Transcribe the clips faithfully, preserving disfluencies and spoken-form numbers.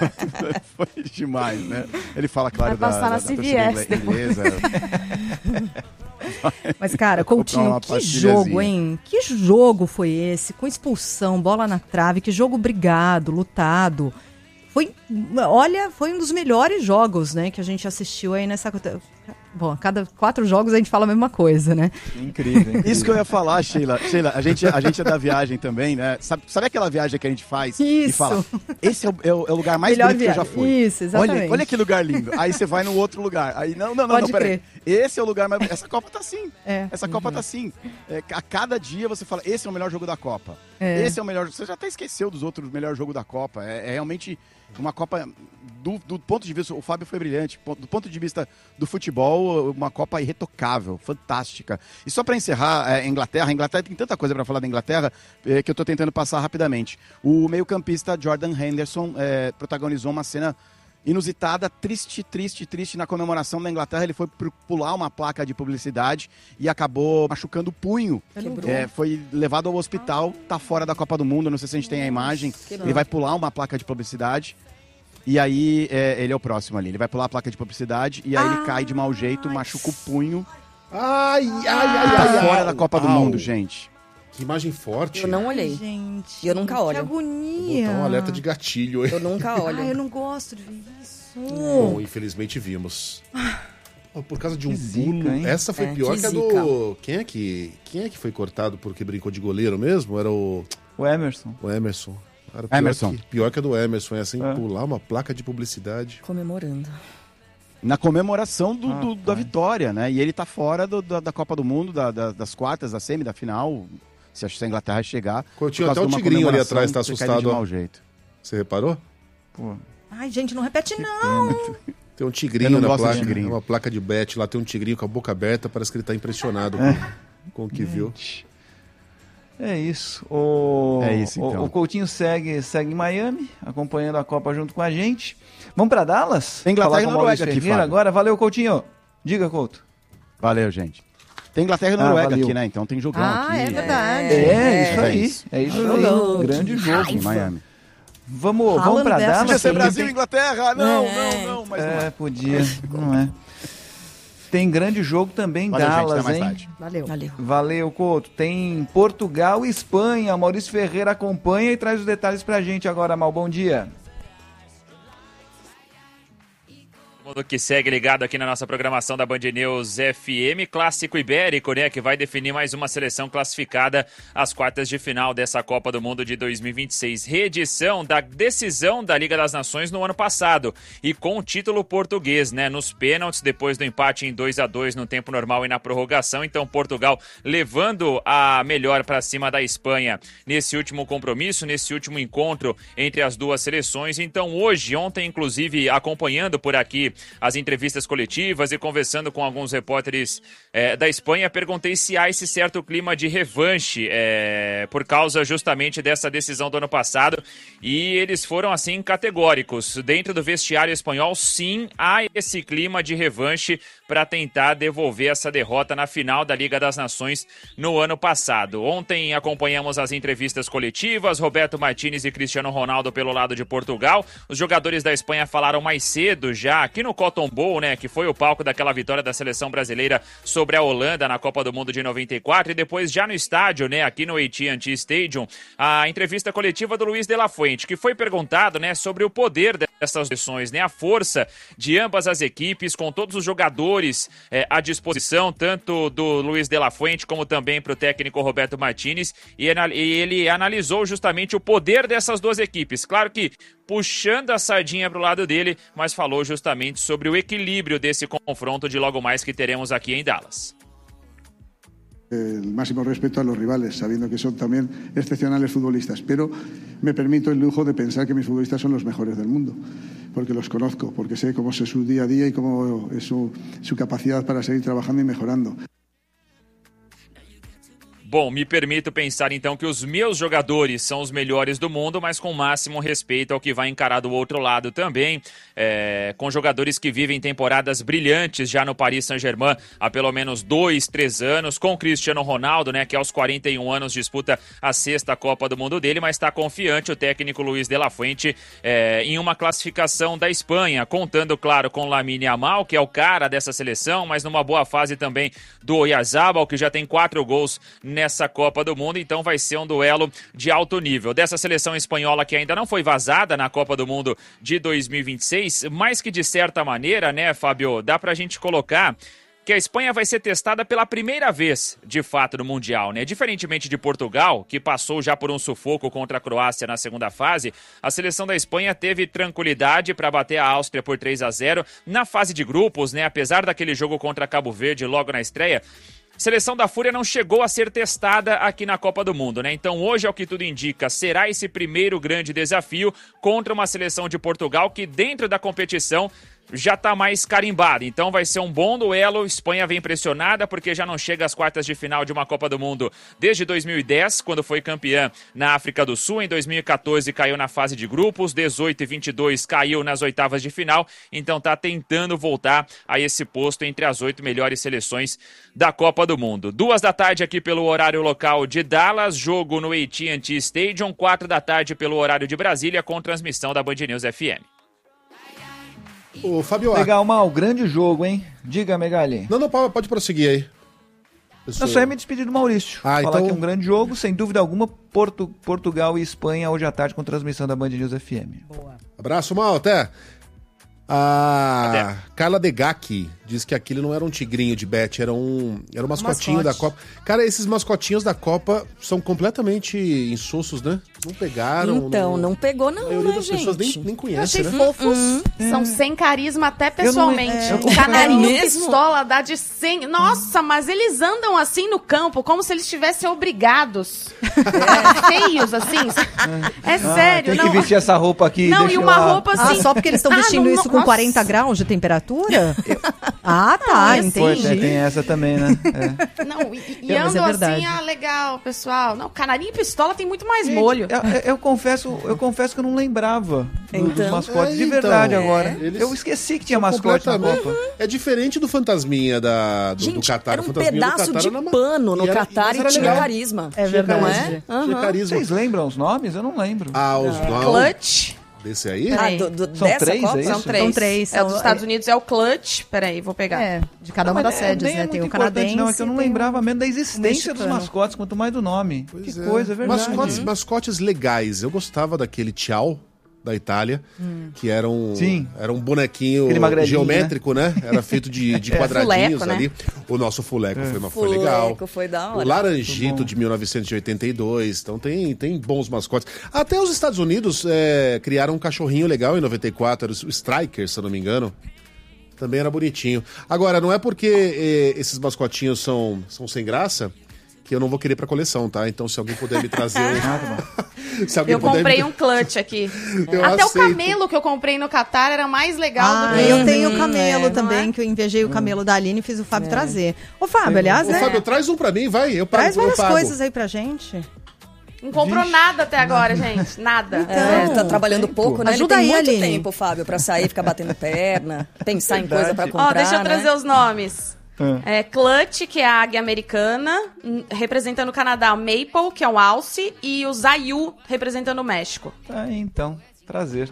Foi demais, né? Ele fala, claro, Vai da, passar da, na da C V S torcida inglesa. Mas, cara, Coutinho, que jogo, hein? Que jogo foi esse? Com expulsão, bola na trave, que jogo brigado, lutado. Foi, olha, foi um dos melhores jogos, né, que a gente assistiu aí nessa... Bom, a cada quatro jogos a gente fala a mesma coisa, né? Incrível, incrível. Isso que eu ia falar, Sheila. Sheila, a gente, a gente é da viagem também, né? Sabe, sabe aquela viagem que a gente faz Isso. E fala, esse é o, é o, é o lugar mais Melhor bonito viagem. que eu já fui. Isso, exatamente. Olha, olha que lugar lindo. Aí você vai no outro lugar. Aí, não, não, não, Pode não, peraí. crer. Esse é o lugar mais... Essa Copa tá assim. É. Essa Copa tá assim. É, a cada dia você fala, esse é o melhor jogo da Copa. É. Esse é o melhor... Você já até esqueceu dos outros melhores jogos da Copa. É, é realmente uma Copa... Do, do ponto de vista... O Fábio foi brilhante. Do ponto de vista do futebol, uma Copa irretocável, fantástica. E só para encerrar, a é, Inglaterra, a Inglaterra tem tanta coisa para falar da Inglaterra é, que eu estou tentando passar rapidamente. O meio-campista Jordan Henderson é, protagonizou uma cena inusitada, triste, triste, triste na comemoração da Inglaterra. Ele foi pular uma placa de publicidade e acabou machucando o punho. É, foi levado ao hospital, tá fora da Copa do Mundo, não sei se a gente tem a imagem. Ele vai pular uma placa de publicidade. E aí, é, ele é o próximo ali. Ele vai pular a placa de publicidade e aí ah, ele cai de mau jeito, machuca o punho. Ai, ai, ai, tá ai, fora ai, da Copa au. do Mundo, gente. Que imagem forte. Eu não olhei. Gente, eu nunca olho. Que agonia. Vou botar um alerta de gatilho. Eu nunca olho. Ai, eu não gosto de ver isso. Bom, infelizmente vimos. Oh, por causa de um pulo. Essa foi é, pior que, que a do... Quem é que... Quem é que foi cortado porque brincou de goleiro mesmo? Era o... O Emerson. O Emerson. Cara, pior Emerson. Que, pior que a do Emerson, é assim, é. pular uma placa de publicidade. Comemorando. Na comemoração do, ah, do, da vitória, né? E ele tá fora do, da, da Copa do Mundo, da, da, das quartas, da semi, da final, se a Inglaterra chegar. Coutinho, até o tigrinho ali atrás tá assustado. De mau jeito. Você reparou? Pô. Ai, gente, não repete não. Tem um tigrinho na placa, tigrinho. Uma placa de bet, lá tem um tigrinho com a boca aberta, parece que ele tá impressionado é. com, com o que gente. viu. É isso. O, é isso, então. O, o Coutinho segue, segue em Miami, acompanhando a Copa junto com a gente. Vamos para Dallas? Tem Inglaterra e Noruega aqui, Fábio. Agora, valeu, Coutinho. Diga, Couto. Valeu, gente. Tem Inglaterra e Noruega ah, aqui, né? Então tem jogão ah, aqui. Ah, é verdade. É, é isso aí. É isso, é isso jogão. aí. Grande jogo em Miami. Vamos, vamos para Dallas. Podia ser Brasil e Inglaterra. Não, é. não, não. Mas é, não é. podia. Não é. Tem grande jogo também em Valeu, Dallas, gente, hein? Valeu. Valeu. Valeu, Couto. Tem Portugal e Espanha. Maurício Ferreira acompanha e traz os detalhes pra gente agora, Mal. Bom dia. Todo mundo que segue ligado aqui na nossa programação da Band News F M, Clássico Ibérico, né, que vai definir mais uma seleção classificada às quartas de final dessa Copa do Mundo de dois mil e vinte e seis. Reedição da decisão da Liga das Nações no ano passado e com o título português, né, nos pênaltis, depois do empate em dois a dois no tempo normal e na prorrogação. Então Portugal levando a melhor para cima da Espanha nesse último compromisso, nesse último encontro entre as duas seleções. Então hoje, ontem inclusive, acompanhando por aqui as entrevistas coletivas e conversando com alguns repórteres é, da Espanha, perguntei se há esse certo clima de revanche é, por causa justamente dessa decisão do ano passado, e eles foram assim categóricos. Dentro do vestiário espanhol, sim, há esse clima de revanche para tentar devolver essa derrota na final da Liga das Nações no ano passado. Ontem acompanhamos as entrevistas coletivas, Roberto Martínez e Cristiano Ronaldo pelo lado de Portugal. Os jogadores da Espanha falaram mais cedo já aqui no Cotton Bowl, né, que foi o palco daquela vitória da seleção brasileira sobre a Holanda na Copa do Mundo de noventa e quatro, e depois já no estádio, né, aqui no A T and T Stadium, a entrevista coletiva do Luiz de la Fuente, que foi perguntado, né, sobre o poder dessas seleções, né, a força de ambas as equipes, com todos os jogadores é, à disposição, tanto do Luiz de la Fuente como também para o técnico Roberto Martínez, e ele analisou justamente o poder dessas duas equipes. Claro que puxando a sardinha para o lado dele, mas falou justamente sobre o equilíbrio desse confronto de logo mais que teremos aqui em Dallas. El máximo respeto a los rivales, sabiendo que son también excepcionales futbolistas, pero me permito el lujo de pensar que mis futbolistas son los mejores del mundo, porque los conozco, porque sé cómo es su día a día y cómo es su, su capacidad para seguir trabajando y mejorando. Bom, me permito pensar então que os meus jogadores são os melhores do mundo, mas com o máximo respeito ao que vai encarar do outro lado também, é, com jogadores que vivem temporadas brilhantes já no Paris Saint-Germain há pelo menos dois, três anos, com Cristiano Ronaldo, né, que aos quarenta e um anos disputa a sexta Copa do Mundo dele, mas está confiante o técnico Luis de la Fuente é, em uma classificação da Espanha, contando, claro, com Lamine Yamal, que é o cara dessa seleção, mas numa boa fase também do Oyarzabal, que já tem quatro gols nessa Copa do Mundo, então vai ser um duelo de alto nível. Dessa seleção espanhola que ainda não foi vazada na Copa do Mundo de dois mil e vinte e seis, mas que de certa maneira, né, Fábio, dá pra gente colocar que a Espanha vai ser testada pela primeira vez, de fato, no Mundial, né? Diferentemente de Portugal, que passou já por um sufoco contra a Croácia na segunda fase, a seleção da Espanha teve tranquilidade para bater a Áustria por três a zero na fase de grupos, né? Apesar daquele jogo contra Cabo Verde logo na estreia, a seleção da Fúria não chegou a ser testada aqui na Copa do Mundo, né? Então hoje, ao que tudo indica, será esse primeiro grande desafio contra uma seleção de Portugal que dentro da competição já está mais carimbada, então vai ser um bom duelo. Espanha vem pressionada porque já não chega às quartas de final de uma Copa do Mundo desde dois mil e dez, quando foi campeã na África do Sul. Em dois mil e quatorze caiu na fase de grupos, dezoito e vinte e dois caiu nas oitavas de final, então está tentando voltar a esse posto entre as oito melhores seleções da Copa do Mundo. Duas da tarde aqui pelo horário local de Dallas, jogo no A T and T Stadium, quatro da tarde pelo horário de Brasília, com transmissão da Band News F M. Ô, Fabio, legal, Mal, grande jogo, hein? Diga, Megali. Não, não, pode prosseguir aí. Eu só ia me despedir do Maurício. Ah, Falar então... que é um grande jogo, sem dúvida alguma, Porto, Portugal e Espanha hoje à tarde com transmissão da Band News F M. Boa. Abraço, Mal, até. A Carla Degac diz que aquele não era um tigrinho de bet, era um, era um mascotinho um mascote. da Copa. Cara, esses mascotinhos da Copa são completamente insossos, né? Não pegaram. Então, não, não pegou não, A maioria né, das gente? pessoas nem, nem conhece, Eu achei né? fofos, Uhum. são É. sem carisma até pessoalmente. Eu não- é. O canarinho É mesmo? pistola dá de cem. Nossa, mas eles andam assim no campo, como se eles estivessem obrigados. É, feios, assim. É sério. Tem não... que vestir essa roupa aqui. Não, deixa e uma lá. roupa Ah, assim. só porque eles estão Ah, vestindo não, isso com nossa. quarenta graus de temperatura? Ah, tá, Ah, entendi. Pois é, tem essa também, né? É. Não, e, e Não, mas é andam verdade. assim, ah, legal, pessoal. Não, canarinho e pistola tem muito mais Gente, molho. Eu, eu- eu confesso, eu confesso que eu não lembrava do- dos Então. mascotes. É, de então, verdade é. agora. Eles Eu esqueci que tinha São mascote na completamente- Copa. É diferente do fantasminha da, do, do Gente, Catar. era O um fantasminha do pedaço Catar de era uma- pano no e era- Catar mas e era tinha legal. carisma. É verdade. Não é? Tinha Aham. carisma. Vocês lembram os nomes? Eu não lembro. Ah, os não. Clutch. Desse aí? Ah, Peraí. do, do, São dessa três, Copa? é isso? São três. São três, É, são- dos Estados Unidos é o Clutch. Peraí, vou pegar. É, de cada Não, uma mas das é- sedes, nem né? é Tem muito o canadense. importante, não, é que eu não tem lembrava mesmo da existência dos mexicano. mascotes, quanto mais do nome. Pois que é. coisa, é verdade. Mascotes, mascotes legais. Eu gostava daquele Tchau da Itália, que era um, Sim. era um bonequinho Aquele magrelinho, geométrico, né? Era feito de, de quadradinhos Fuleco, né? ali. O nosso Fuleco foi, uma, foi Fuleco, legal. foi da O hora. Laranjito de mil novecentos e oitenta e dois. Então tem, tem bons mascotes. Até os Estados Unidos é, criaram um cachorrinho legal em noventa e quatro, era o Striker, se eu não me engano. Também era bonitinho. Agora, não é porque eh, esses mascotinhos são, são sem graça que eu não vou querer pra coleção, tá? Então, se alguém puder me trazer um... se alguém Eu puder comprei me... um clutch aqui. Eu Até aceito. o camelo que eu comprei no Catar era mais legal Ah, do que eu esse. tenho o camelo é, também, não é? que eu invejei o camelo da Aline e fiz o Fábio trazer. Ô, Fábio, aliás, Ô, né? Fábio, traz um pra mim, vai. Eu pago, Traz eu várias pago. coisas aí pra gente. Não comprou nada até agora, gente. Nada. É, tá trabalhando pouco, né? Ajuda Ele tem aí, muito Aline. tempo, Fábio, pra sair, ficar batendo perna, pensar em Verdade. coisa pra comprar, Ó, deixa eu trazer né? os nomes. É, Clutch, que é a águia americana, hum, representando o Canadá, Maple, que é o alce, e o Zayu, representando o México. Ah, então, prazer.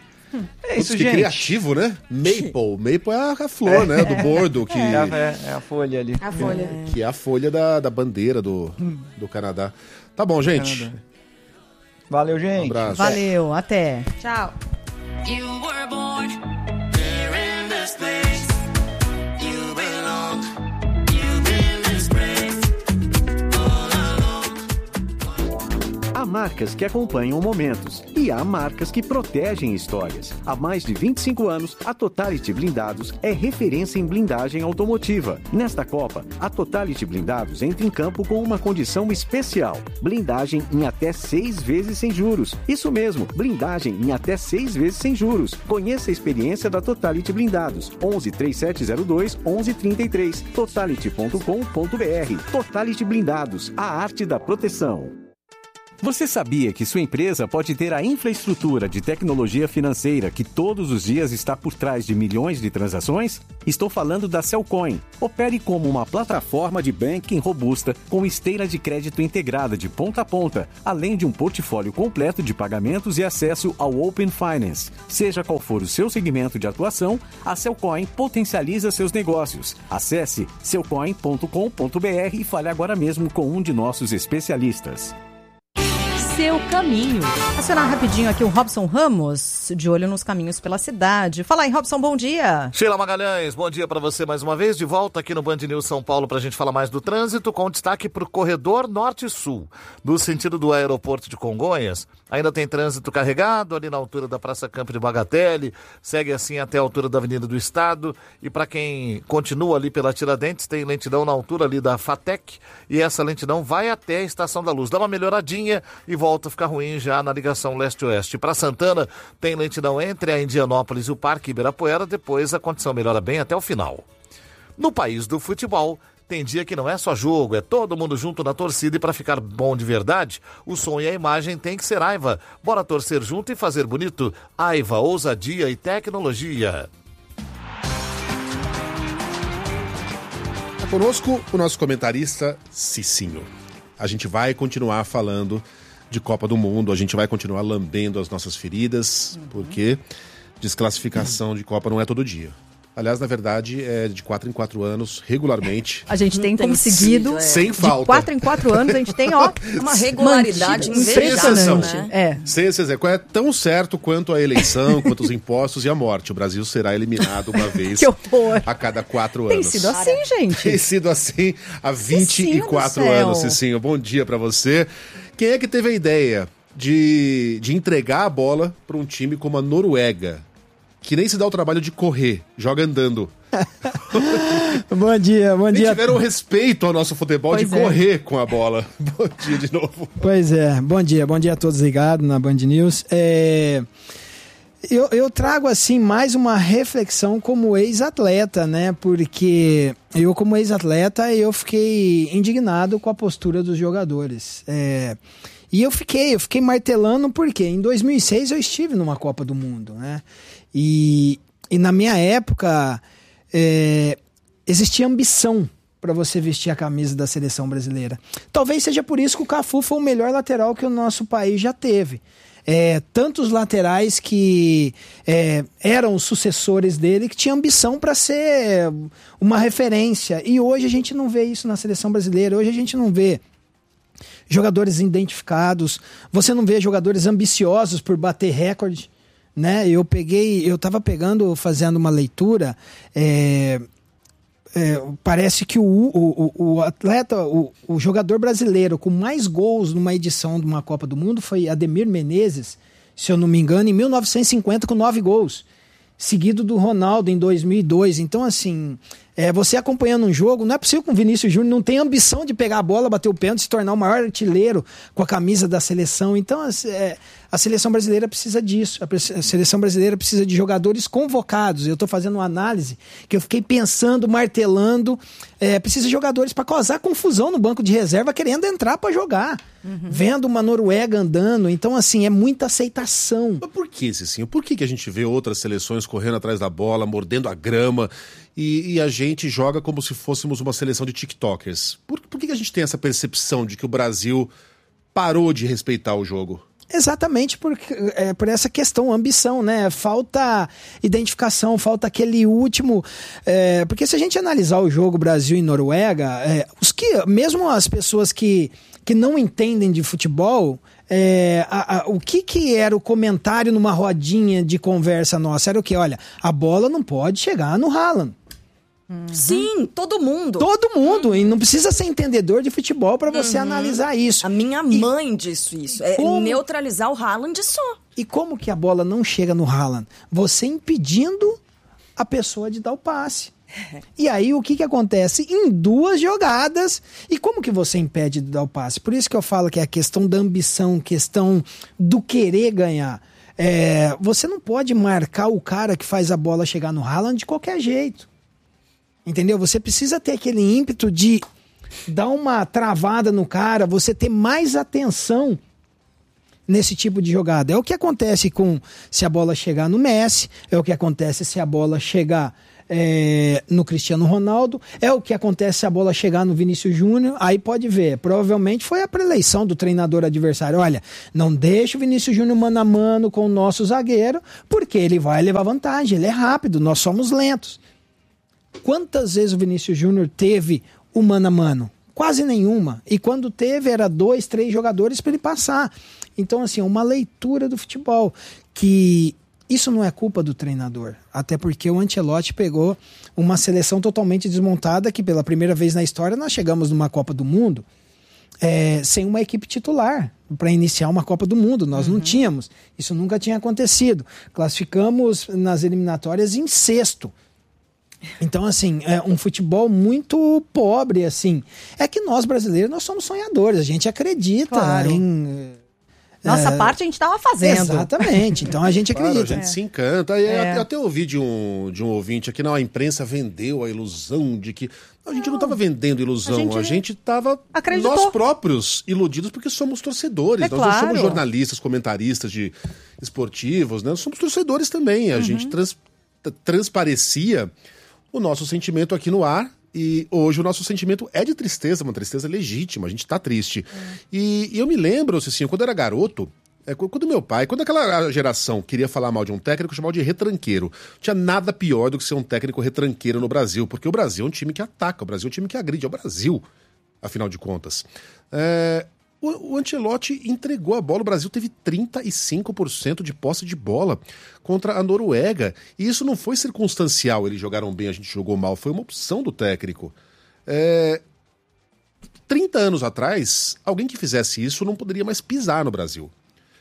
É Putz, isso, que gente. criativo, né? Maple. Maple é a, a flor, né? Do bordo, que É a, é- é a folha ali. A folha. que é a folha da, da bandeira do, do Canadá. Tá bom, gente. Canadá. Valeu, Um gente. abraço. Valeu, até. Tchau. You were born here in this place. You belong. You've been disgraced all along. A marcas que acompanham momentos e há marcas que protegem histórias. Há mais de vinte e cinco anos, a Totality Blindados é referência em blindagem automotiva. Nesta Copa, a Totality Blindados entra em campo com uma condição especial: blindagem em até seis vezes sem juros. Isso mesmo, blindagem em até seis vezes sem juros. Conheça a experiência da Totality Blindados. onze, três sete zero dois, onze trinta e três. totality ponto com ponto b r. Totality Blindados, a arte da proteção. Você sabia que sua empresa pode ter a infraestrutura de tecnologia financeira que todos os dias está por trás de milhões de transações? Estou falando da Cellcoin. Opere como uma plataforma de banking robusta com esteira de crédito integrada de ponta a ponta, além de um portfólio completo de pagamentos e acesso ao Open Finance. Seja qual for o seu segmento de atuação, a Cellcoin potencializa seus negócios. Acesse cellcoin ponto com ponto b r e fale agora mesmo com um de nossos especialistas. Seu caminho. Acionar rapidinho aqui o Robson Ramos, de olho nos caminhos pela cidade. Fala aí, Robson, bom dia. Sheila Magalhães, bom dia para você mais uma vez, de volta aqui no Band News São Paulo para a gente falar mais do trânsito, com destaque para o corredor norte-sul, do sentido do aeroporto de Congonhas. Ainda tem trânsito carregado ali na altura da Praça Campo de Bagatelle, segue assim até a altura da Avenida do Estado, e para quem continua ali pela Tiradentes, tem lentidão na altura ali da FATEC, e essa lentidão vai até a Estação da Luz. Dá uma melhoradinha e volta volta a ficar ruim já na ligação leste-oeste. Para Santana, tem lentidão entre a Indianópolis e o Parque Ibirapuera, depois a condição melhora bem até o final. No país do futebol, tem dia que não é só jogo, é todo mundo junto na torcida, e para ficar bom de verdade, o som e a imagem tem que ser Aiva. Bora torcer junto e fazer bonito. Aiva, ousadia e tecnologia. Conosco o nosso comentarista Cicinho. A gente vai continuar falando de Copa do Mundo, a gente vai continuar lambendo as nossas feridas, uhum. porque desclassificação uhum. de Copa não é todo dia. Aliás, na verdade, é de quatro em quatro anos, regularmente. A gente tem, tem conseguido, é. sem falta. De quatro em quatro anos, a gente tem, ó, uma regularidade impressionante. Né? É. Sem exceção. É tão certo quanto a eleição, quanto os impostos e a morte. O Brasil será eliminado uma vez a cada quatro anos. Tem sido assim, gente. Tem sido assim há vinte e quatro anos, Cicinho. Bom dia pra você. Quem é que teve a ideia de, de entregar a bola para um time como a Noruega, que nem se dá o trabalho de correr, joga andando? Bom dia, bom nem dia. Tiveram respeito ao nosso futebol pois de é. correr com a bola. Bom dia de novo. Pois é, bom dia, bom dia a todos ligados na Band News. É... Eu, eu trago assim mais uma reflexão como ex-atleta, né? Porque eu como ex-atleta eu fiquei indignado com a postura dos jogadores. É... E eu fiquei, eu fiquei martelando porque em dois mil e seis eu estive numa Copa do Mundo, né? E, e na minha época é, existia ambição para você vestir a camisa da seleção brasileira. Talvez seja por isso que o Cafu foi o melhor lateral que o nosso país já teve. É, tantos laterais que é, eram os sucessores dele, que tinham ambição para ser uma referência. E hoje a gente não vê isso na seleção brasileira. Hoje a gente não vê jogadores identificados, você não vê jogadores ambiciosos por bater recorde, né? Eu peguei, eu estava pegando, fazendo uma leitura, é, é, parece que o, o, o atleta, o, o jogador brasileiro com mais gols numa edição de uma Copa do Mundo foi Ademir Menezes, se eu não me engano, em mil novecentos e cinquenta, com nove gols, seguido do Ronaldo em dois mil e dois. Então, assim, é, você acompanhando um jogo, não é possível que o Vinícius Júnior não tenha ambição de pegar a bola, bater o pênalti, se tornar o maior artilheiro com a camisa da seleção. Então, é, a seleção brasileira precisa disso. A seleção brasileira precisa de jogadores convocados. Eu estou fazendo uma análise que eu fiquei pensando, martelando. É, precisa de jogadores para causar confusão no banco de reserva, querendo entrar para jogar. Uhum. Vendo uma Noruega andando. Então, assim, é muita aceitação. Mas por que, Cicinho? Por que, que a gente vê outras seleções correndo atrás da bola, mordendo a grama, e, e a gente joga como se fôssemos uma seleção de tiktokers? Por, por que, que a gente tem essa percepção de que o Brasil parou de respeitar o jogo? Exatamente por, é, por essa questão, ambição, né? Falta identificação, falta aquele último... É, porque se a gente analisar o jogo Brasil e Noruega, é, os que, mesmo as pessoas que, que não entendem de futebol, é, a, a, o que, que era o comentário numa rodinha de conversa nossa? Era o quê? Olha, a bola não pode chegar no Haaland. Uhum. Sim, todo mundo. Todo mundo. Uhum. E não precisa ser entendedor de futebol para você uhum. analisar isso. A minha mãe e... disse isso. É como... neutralizar o Haaland só. E como que a bola não chega no Haaland? Você impedindo a pessoa de dar o passe. E aí o que que acontece? Em duas jogadas. E como que você impede de dar o passe? Por isso que eu falo que é a questão da ambição, questão do querer ganhar. É, você não pode marcar o cara que faz a bola chegar no Haaland de qualquer jeito. Entendeu? Você precisa ter aquele ímpeto de dar uma travada no cara, você ter mais atenção nesse tipo de jogada. É o que acontece com se a bola chegar no Messi, é o que acontece se a bola chegar é, no Cristiano Ronaldo, é o que acontece se a bola chegar no Vinícius Júnior. Aí pode ver, provavelmente foi a preleição do treinador adversário. Olha, não deixa o Vinícius Júnior mano a mano com o nosso zagueiro, porque ele vai levar vantagem, ele é rápido, nós somos lentos. Quantas vezes o Vinícius Júnior teve o mano a mano? Quase nenhuma. E quando teve, era dois, três jogadores para ele passar. Então, assim, uma leitura do futebol, que isso não é culpa do treinador. Até porque o Ancelotti pegou uma seleção totalmente desmontada, que pela primeira vez na história nós chegamos numa Copa do Mundo é, sem uma equipe titular para iniciar uma Copa do Mundo. Nós uhum. não tínhamos. Isso nunca tinha acontecido. Classificamos nas eliminatórias em sexto. Então, assim, é um futebol muito pobre, assim. É que nós, brasileiros, nós somos sonhadores. A gente acredita claro. em... Nossa é... parte a gente estava fazendo. Exatamente. Então, a gente acredita. Claro, a gente é. se encanta. E é. até, até ouvi de um, de um ouvinte aqui, não, a imprensa vendeu a ilusão de que... A gente não estava vendendo ilusão, a gente estava nós próprios iludidos porque somos torcedores. É nós claro. não somos jornalistas, comentaristas de esportivos, né? Nós somos torcedores também. A uhum. gente trans, transparecia o nosso sentimento aqui no ar, e hoje o nosso sentimento é de tristeza, uma tristeza legítima, a gente tá triste. Hum. E, e eu me lembro, assim, quando eu era garoto, é, quando meu pai, quando aquela geração queria falar mal de um técnico, chamava de retranqueiro. Não tinha nada pior do que ser um técnico retranqueiro no Brasil, porque o Brasil é um time que ataca, o Brasil é um time que agride, é o Brasil, afinal de contas. É... O, o Ancelotti entregou a bola, o Brasil teve trinta e cinco por cento de posse de bola contra a Noruega, e isso não foi circunstancial, eles jogaram bem, a gente jogou mal, foi uma opção do técnico. É... trinta anos atrás, alguém que fizesse isso não poderia mais pisar no Brasil.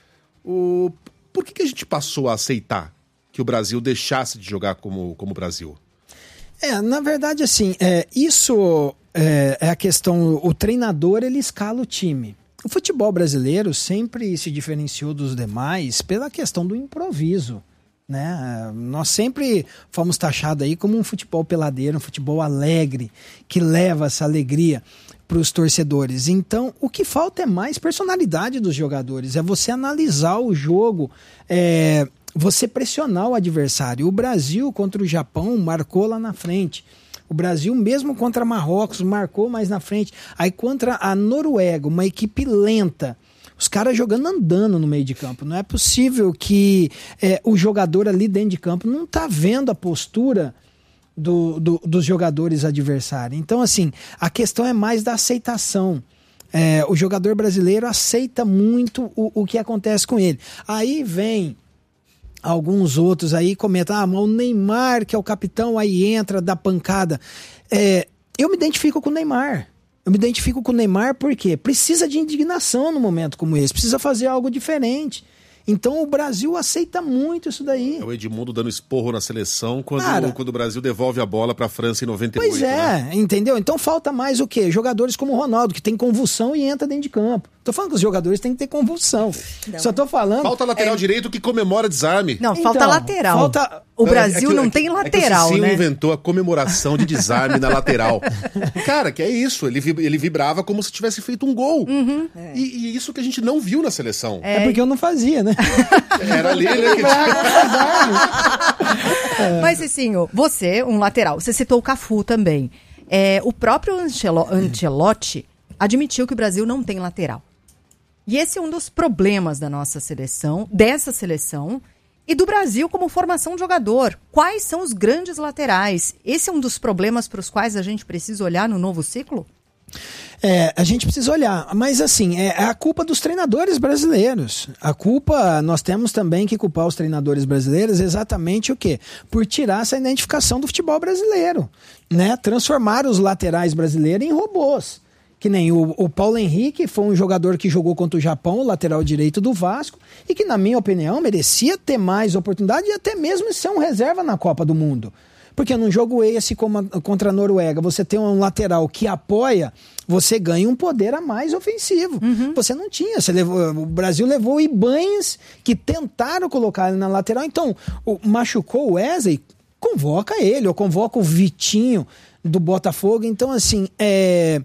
O... Por que, que a gente passou a aceitar que o Brasil deixasse de jogar como, como o Brasil? É, na verdade, assim, é, isso é, é a questão, o treinador, ele escala o time. O futebol brasileiro sempre se diferenciou dos demais pela questão do improviso, né? Nós sempre fomos taxados aí como um futebol peladeiro, um futebol alegre, que leva essa alegria para os torcedores. Então, o que falta é mais personalidade dos jogadores, é você analisar o jogo, é, você pressionar o adversário. O Brasil contra o Japão marcou lá na frente. O Brasil, mesmo contra Marrocos, marcou mais na frente. Aí contra a Noruega, uma equipe lenta, os caras jogando andando no meio de campo. Não é possível que é, o jogador ali dentro de campo não está vendo a postura do, do, dos jogadores adversários. Então, assim, a questão é mais da aceitação. É, o jogador brasileiro aceita muito o, o que acontece com ele. Aí vem... alguns outros aí comentam, ah, mas o Neymar, que é o capitão, aí entra, dá pancada. É, eu me identifico com o Neymar. Eu me identifico com o Neymar porque precisa de indignação num momento como esse, precisa fazer algo diferente. Então o Brasil aceita muito isso daí. É o Edmundo dando esporro na seleção quando, Cara, quando o Brasil devolve a bola para a França em noventa e oito. Pois é, né? Entendeu? Então falta mais o quê? Jogadores como o Ronaldo, que tem convulsão e entra dentro de campo. Tô falando que os jogadores têm que ter convulsão. Não. Só tô falando... Falta lateral é... direito que comemora desarme. Não, falta então, lateral. Falta... O Brasil é que, não é que, tem lateral, é que o né? inventou a comemoração de desarme na lateral. Cara, que é isso. Ele, ele vibrava como se tivesse feito um gol. Uhum. É. E, e isso que a gente não viu na seleção. É, é porque eu não fazia, né? Era ali, né? Que é. Mas, assim, você, um lateral, você citou o Cafu também. É, o próprio Ancelo, Ancelotti admitiu que o Brasil não tem lateral. E esse é um dos problemas da nossa seleção, dessa seleção, e do Brasil como formação de jogador. Quais são os grandes laterais? Esse é um dos problemas para os quais a gente precisa olhar no novo ciclo? É, a gente precisa olhar, mas assim, é a culpa dos treinadores brasileiros. A culpa, nós temos também que culpar os treinadores brasileiros exatamente o quê? Por tirar essa identificação do futebol brasileiro, né? Transformar os laterais brasileiros em robôs. Que nem o, o Paulo Henrique foi um jogador que jogou contra o Japão, o lateral direito do Vasco, e que, na minha opinião, merecia ter mais oportunidade e até mesmo ser um reserva na Copa do Mundo. Porque num jogo esse como a, contra a Noruega, você tem um lateral que apoia, você ganha um poder a mais ofensivo. Uhum. Você não tinha. Você levou, o Brasil levou o Ibañez, que tentaram colocar ele na lateral. Então, o, machucou o Wesley, convoca ele, ou convoca o Vitinho do Botafogo. Então, assim, é...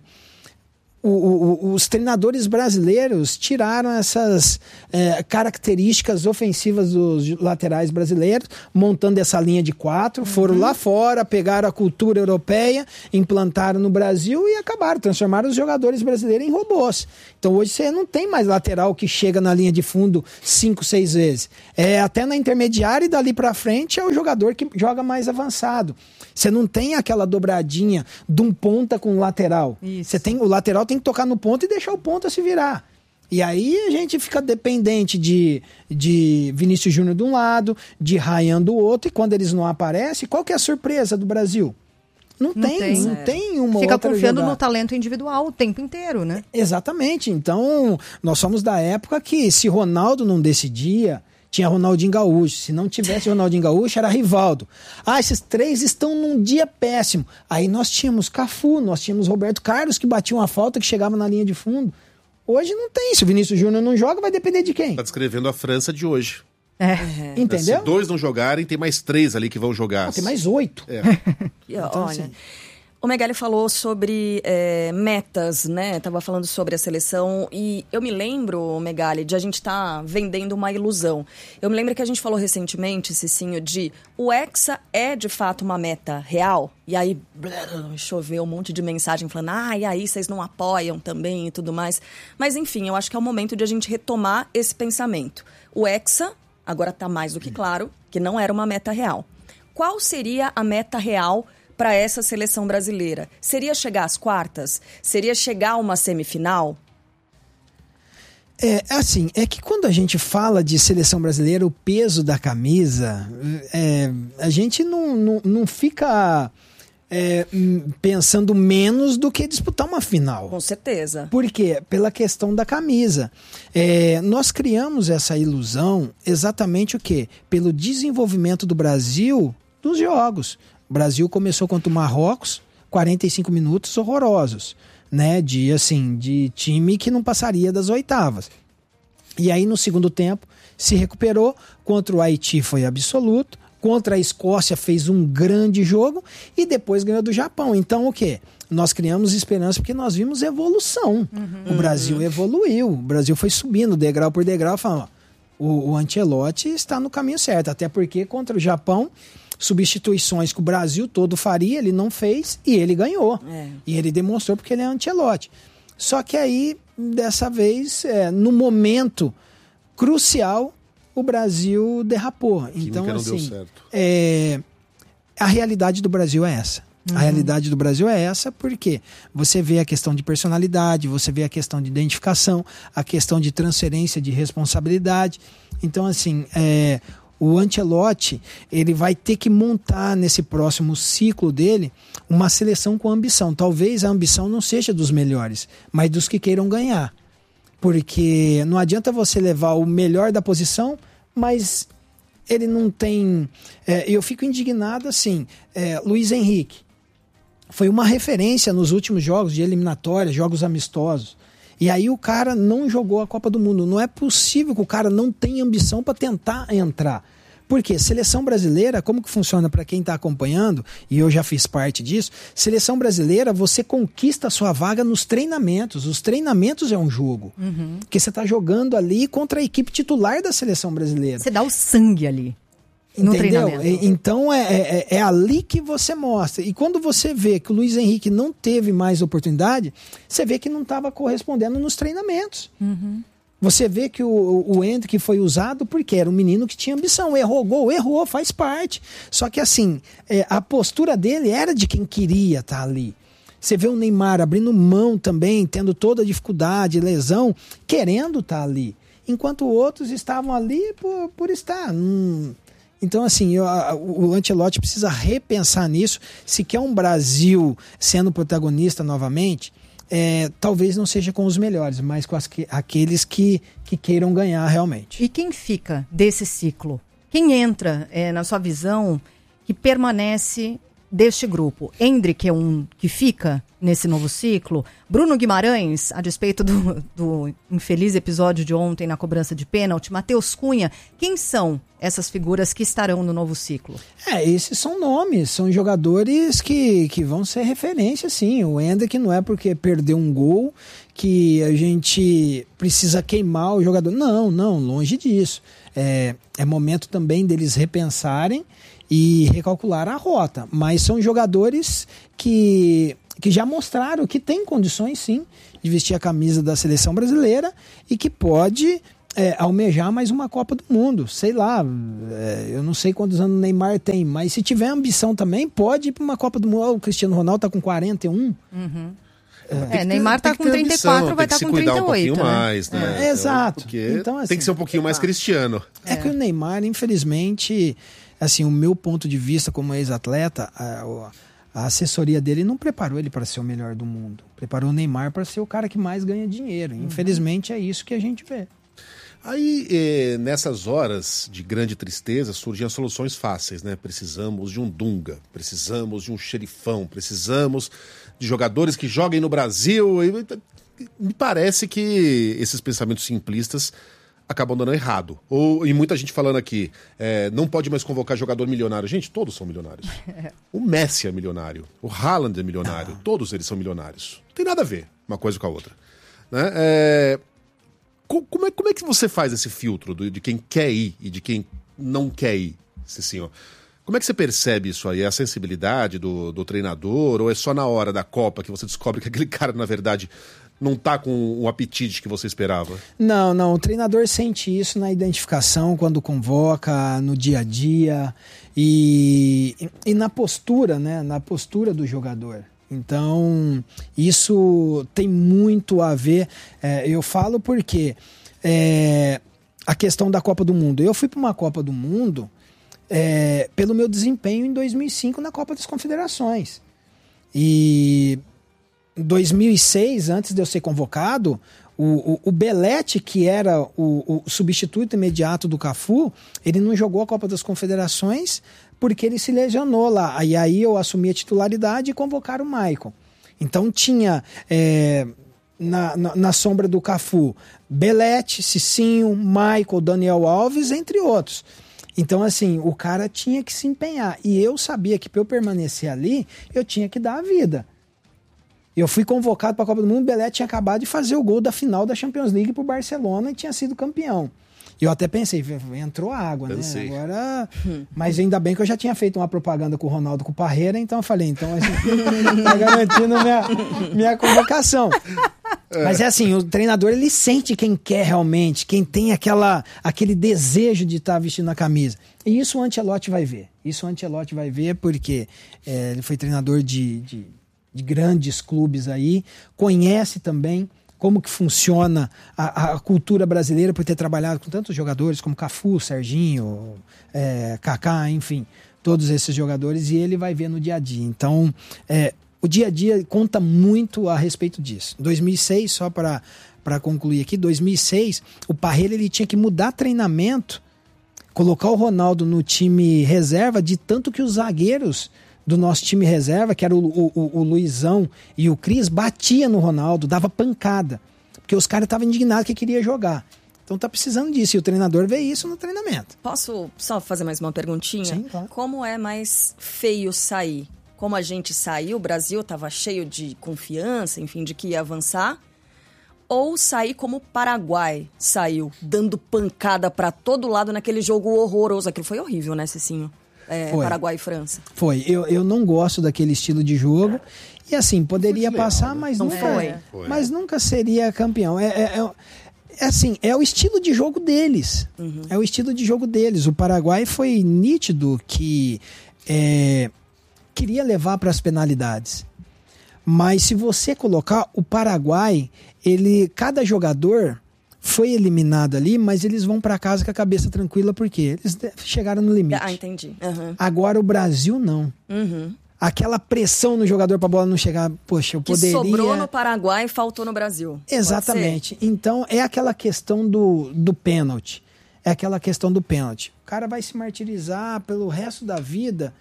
O, o, os treinadores brasileiros tiraram essas é, características ofensivas dos laterais brasileiros, montando essa linha de quatro, uhum. foram lá fora, pegaram a cultura europeia, implantaram no Brasil e acabaram, transformaram os jogadores brasileiros em robôs. Então hoje você não tem mais lateral que chega na linha de fundo cinco, seis vezes. É, até na intermediária e dali pra frente é o jogador que joga mais avançado. Você não tem aquela dobradinha de um ponta com o lateral. Você tem, o lateral tem que tocar no ponto e deixar o ponta se virar. E aí a gente fica dependente de, de Vinícius Júnior de um lado, de Ryan do outro, e quando eles não aparecem, qual que é a surpresa do Brasil? Não, não tem, tem, não é. tem uma Fica outra confiando jogada. no talento individual o tempo inteiro, né? Exatamente. Então, nós somos da época que se Ronaldo não decidia, tinha Ronaldinho Gaúcho. Se não tivesse Ronaldinho Gaúcho, era Rivaldo. Ah, esses três estão num dia péssimo. Aí nós tínhamos Cafu, nós tínhamos Roberto Carlos, que batiam a falta, que chegava na linha de fundo. Hoje não tem. Se o Vinícius Júnior não joga, vai depender de quem? Tá descrevendo a França de hoje. É. É. Entendeu? Se dois não jogarem, tem mais três ali que vão jogar. Não, tem mais oito. É. Então, olha... Assim... O Megali falou sobre é, metas, né? Tava falando sobre a seleção e eu me lembro, Megali, de a gente estar tá vendendo uma ilusão. Eu me lembro que a gente falou recentemente, Cicinho, de o Hexa é de fato uma meta real? E aí blá, choveu um monte de mensagem falando, ah, e aí vocês não apoiam também e tudo mais. Mas enfim, eu acho que é o momento de a gente retomar esse pensamento. O Hexa, agora tá mais do que claro, que não era uma meta real. Qual seria a meta real para essa seleção brasileira? Seria chegar às quartas? Seria chegar a uma semifinal? É assim, é que quando a gente fala de seleção brasileira, o peso da camisa, é, a gente não, não, não fica é, pensando menos do que disputar uma final. Com certeza. Por quê? Pela questão da camisa. É, nós criamos essa ilusão exatamente o quê? Pelo desenvolvimento do Brasil dos jogos. O Brasil começou contra o Marrocos, quarenta e cinco minutos horrorosos, né? De, assim, de time que não passaria das oitavas. E aí, no segundo tempo, se recuperou. Contra o Haiti foi absoluto. Contra a Escócia fez um grande jogo. E depois ganhou do Japão. Então, o quê? Nós criamos esperança porque nós vimos evolução. Uhum. O Brasil evoluiu. O Brasil foi subindo degrau por degrau, falando, ó, o, o Ancelotti está no caminho certo. Até porque contra o Japão... substituições que o Brasil todo faria, ele não fez e ele ganhou. É. E ele demonstrou porque ele é Ancelotti. Só que aí, dessa vez, é, no momento crucial, o Brasil derrapou. Então, não assim, deu certo. É, a realidade do Brasil é essa. Uhum. A realidade do Brasil é essa porque você vê a questão de personalidade, você vê a questão de identificação, a questão de transferência de responsabilidade. Então, assim, é... o Ancelotti, ele vai ter que montar nesse próximo ciclo dele uma seleção com ambição. Talvez a ambição não seja dos melhores, mas dos que queiram ganhar. Porque não adianta você levar o melhor da posição, mas ele não tem... É, eu fico indignado assim, é, Luiz Henrique foi uma referência nos últimos jogos de eliminatória, jogos amistosos. E aí o cara não jogou a Copa do Mundo. Não é possível que o cara não tenha ambição para tentar entrar. Por quê? Seleção brasileira, como que funciona para quem está acompanhando, e eu já fiz parte disso, seleção brasileira, você conquista a sua vaga nos treinamentos. Os treinamentos é um jogo. Uhum. Porque você está jogando ali contra a equipe titular da seleção brasileira. Você dá o sangue ali. No Entendeu? Treinamento. Então é, é, é ali que você mostra. E quando você vê que o Luiz Henrique não teve mais oportunidade, você vê que não estava correspondendo nos treinamentos. Uhum. Você vê que o, o Hendrick foi usado porque era um menino que tinha ambição. Errou gol, errou, faz parte. Só que assim, é, a postura dele era de quem queria estar ali. Você vê o Neymar abrindo mão também, tendo toda a dificuldade, lesão, querendo estar ali. Enquanto outros estavam ali por, por estar. Hum. Então, assim, eu, a, o Ancelotti precisa repensar nisso. Se quer um Brasil sendo protagonista novamente, é, talvez não seja com os melhores, mas com as que, aqueles que, que queiram ganhar realmente. E quem fica desse ciclo? Quem entra, é, na sua visão, que permanece deste grupo? Endrick é um que fica nesse novo ciclo. Bruno Guimarães, a despeito do, do infeliz episódio de ontem na cobrança de pênalti. Matheus Cunha. Quem são essas figuras que estarão no novo ciclo? É, esses são nomes, são jogadores que, que vão ser referência, sim. O Endrick não é porque perdeu um gol que a gente precisa queimar o jogador. Não, não, longe disso. É, é momento também deles repensarem e recalcular a rota. Mas são jogadores que, que já mostraram que tem condições, sim, de vestir a camisa da seleção brasileira e que pode é, almejar mais uma Copa do Mundo. Sei lá, é, eu não sei quantos anos o Neymar tem, mas se tiver ambição também, pode ir para uma Copa do Mundo. O Cristiano Ronaldo está com quarenta e um. Uhum. É, é, Neymar está com trinta e quatro, ambição, vai estar tá com trinta e oito. Um pouquinho né? mais, né? É, então, exato. Então, assim, tem que ser um pouquinho mais cristiano. É, é que o Neymar, infelizmente, assim, o meu ponto de vista como ex-atleta, a, a assessoria dele não preparou ele para ser o melhor do mundo. Preparou o Neymar para ser o cara que mais ganha dinheiro. Uhum. Infelizmente, é isso que a gente vê. Aí, eh, nessas horas de grande tristeza, surgem as soluções fáceis, né? Precisamos de um Dunga, precisamos de um xerifão, precisamos de jogadores que joguem no Brasil. E, me parece que esses pensamentos simplistas acabam dando errado. Ou, e muita gente falando aqui, é, não pode mais convocar jogador milionário. Gente, todos são milionários. O Messi é milionário, o Haaland é milionário, todos eles são milionários. Não tem nada a ver uma coisa com a outra. Né? É, como, é, como é que você faz esse filtro de quem quer ir e de quem não quer ir, Cicinho? Como é que você percebe isso aí? É a sensibilidade do, do treinador ou é só na hora da Copa que você descobre que aquele cara, na verdade, não tá com o apetite que você esperava? Não, não. O treinador sente isso na identificação, quando convoca, no dia a dia e, e na postura, né? Na postura do jogador. Então, isso tem muito a ver. É, eu falo porque é, a questão da Copa do Mundo. Eu fui para uma Copa do Mundo é, pelo meu desempenho em dois mil e cinco na Copa das Confederações. E em dois mil e seis, antes de eu ser convocado, o, o, o Belletti, que era o, o substituto imediato do Cafu, ele não jogou a Copa das Confederações porque ele se lesionou lá. E aí eu assumi a titularidade e convocaram o Maicon. Então tinha é, na, na, na sombra do Cafu Belletti, Cicinho, Maicon, Daniel Alves, entre outros. Então, assim, o cara tinha que se empenhar. E eu sabia que para eu permanecer ali, eu tinha que dar a vida. Eu fui convocado para a Copa do Mundo, o Belletti tinha acabado de fazer o gol da final da Champions League para o Barcelona e tinha sido campeão. E eu até pensei, entrou água, né? Pensei. Agora... Mas ainda bem que eu já tinha feito uma propaganda com o Ronaldo com o Parreira, então eu falei, então a gente tá garantindo minha, minha convocação. É. Mas é assim, o treinador, ele sente quem quer realmente, quem tem aquela, aquele desejo de estar vestindo a camisa. E isso o Ancelotti vai ver. Isso o Ancelotti vai ver porque é, ele foi treinador de, de, de grandes clubes aí, conhece também como que funciona a, a cultura brasileira por ter trabalhado com tantos jogadores como Cafu, Serginho, é, Kaká, enfim, todos esses jogadores, e ele vai ver no dia a dia. Então, é, o dia a dia conta muito a respeito disso. Em dois mil e seis, só para para concluir aqui, dois mil e seis, o Parreira ele tinha que mudar treinamento, colocar o Ronaldo no time reserva, de tanto que os zagueiros do nosso time reserva, que era o, o, o Luizão e o Cris, batia no Ronaldo, dava pancada, porque os caras estavam indignados que queria jogar. Então tá precisando disso, e o treinador vê isso no treinamento. Posso só fazer mais uma perguntinha? Sim, claro. Como é mais feio sair? Como a gente saiu, o Brasil estava cheio de confiança, enfim, de que ia avançar, ou sair como o Paraguai saiu, dando pancada para todo lado naquele jogo horroroso. Aquilo foi horrível, né, Cicinho? É, Paraguai e França. Foi. Eu, eu não gosto daquele estilo de jogo. E assim, poderia legal, passar, mas não nunca, foi. foi. Mas nunca seria campeão. É, é, é, é assim, é o estilo de jogo deles. Uhum. É o estilo de jogo deles. O Paraguai foi nítido que é, queria levar para as penalidades. Mas se você colocar o Paraguai, ele, cada jogador foi eliminado ali, mas eles vão para casa com a cabeça tranquila, porque eles chegaram no limite. Ah, entendi. Uhum. Agora o Brasil não. Uhum. Aquela pressão no jogador para a bola não chegar, poxa, eu que poderia... sobrou no Paraguai e faltou no Brasil. Exatamente. Então é aquela questão do, do pênalti. É aquela questão do pênalti. O cara vai se martirizar pelo resto da vida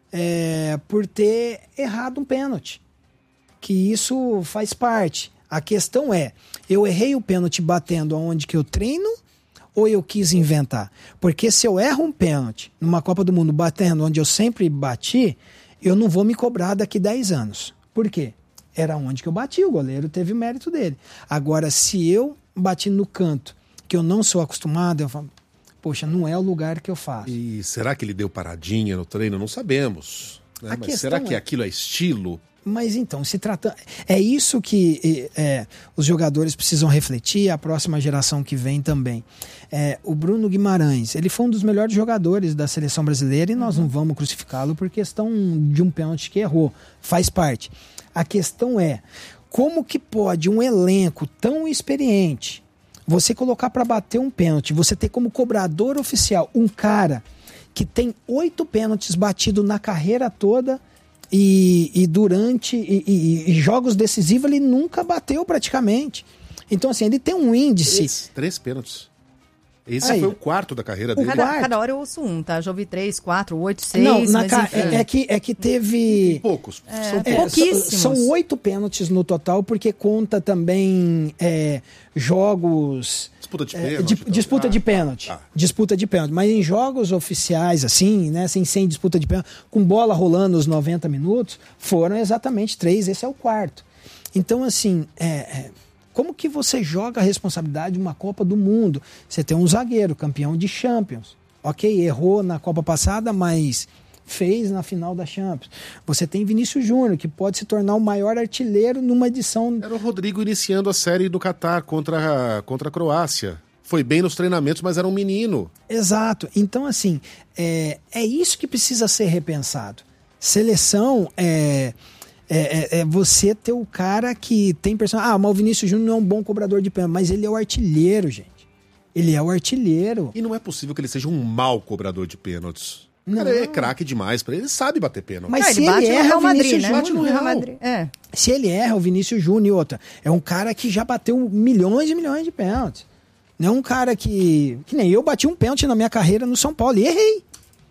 é, por ter errado um pênalti. Que isso faz parte. A questão é, eu errei o pênalti batendo aonde que eu treino ou eu quis inventar? Porque se eu erro um pênalti numa Copa do Mundo batendo onde eu sempre bati, eu não vou me cobrar daqui dez anos. Por quê? Era onde que eu bati, o goleiro teve o mérito dele. Agora, se eu bati no canto, que eu não sou acostumado, eu falo, poxa, não é o lugar que eu faço. E será que ele deu paradinha no treino? Não sabemos. Né? Mas será que é... aquilo é estilo? Mas então, se trata... É isso que é, os jogadores precisam refletir, a próxima geração que vem também. É, o Bruno Guimarães, ele foi um dos melhores jogadores da seleção brasileira e nós não vamos crucificá-lo por questão de um pênalti que errou. Faz parte. A questão é, como que pode um elenco tão experiente, você colocar para bater um pênalti, você ter como cobrador oficial um cara que tem oito pênaltis batidos na carreira toda... E, e durante e, e, e jogos decisivos ele nunca bateu praticamente. Então assim, ele tem um índice... Três, três pênaltis. Esse Aí, foi o quarto da carreira dele. Cada, cada hora eu ouço um, tá? Já ouvi três, quatro, oito, seis... Não, na mas, ca... é, é, que, é que teve... Tem poucos. É, são é, pouquíssimos. São oito pênaltis no total, porque conta também é, jogos... Disputa de é, pênalti. Di, então. Disputa ah, de pênalti. Ah. Disputa de pênalti. Mas em jogos oficiais, assim, né, sem, sem disputa de pênalti, com bola rolando os noventa minutos, foram exatamente três. Esse é o quarto. Então, assim... É, é, como que você joga a responsabilidade de uma Copa do Mundo? Você tem um zagueiro, campeão de Champions. Ok, errou na Copa passada, mas fez na final da Champions. Você tem Vinícius Júnior, que pode se tornar o maior artilheiro numa edição... Era o Rodrigo iniciando a série do Catar contra a, contra a Croácia. Foi bem nos treinamentos, mas era um menino. Exato. Então, assim, é, é isso que precisa ser repensado. Seleção é... É, é, é você ter o cara que tem personagem. Ah, mas o Vinícius Júnior não é um bom cobrador de pênalti, mas ele é o artilheiro, gente. Ele é o artilheiro. E não é possível que ele seja um mau cobrador de pênaltis. O cara é craque demais pra ele, ele sabe bater pênalti. Mas ah, se ele, ele erra, o Vinícius Júnior bate no Real Madrid. É. Se ele erra, o Vinícius Júnior e outra. É um cara que já bateu milhões e milhões de pênaltis. Não é um cara que... Que nem eu bati um pênalti na minha carreira no São Paulo e errei.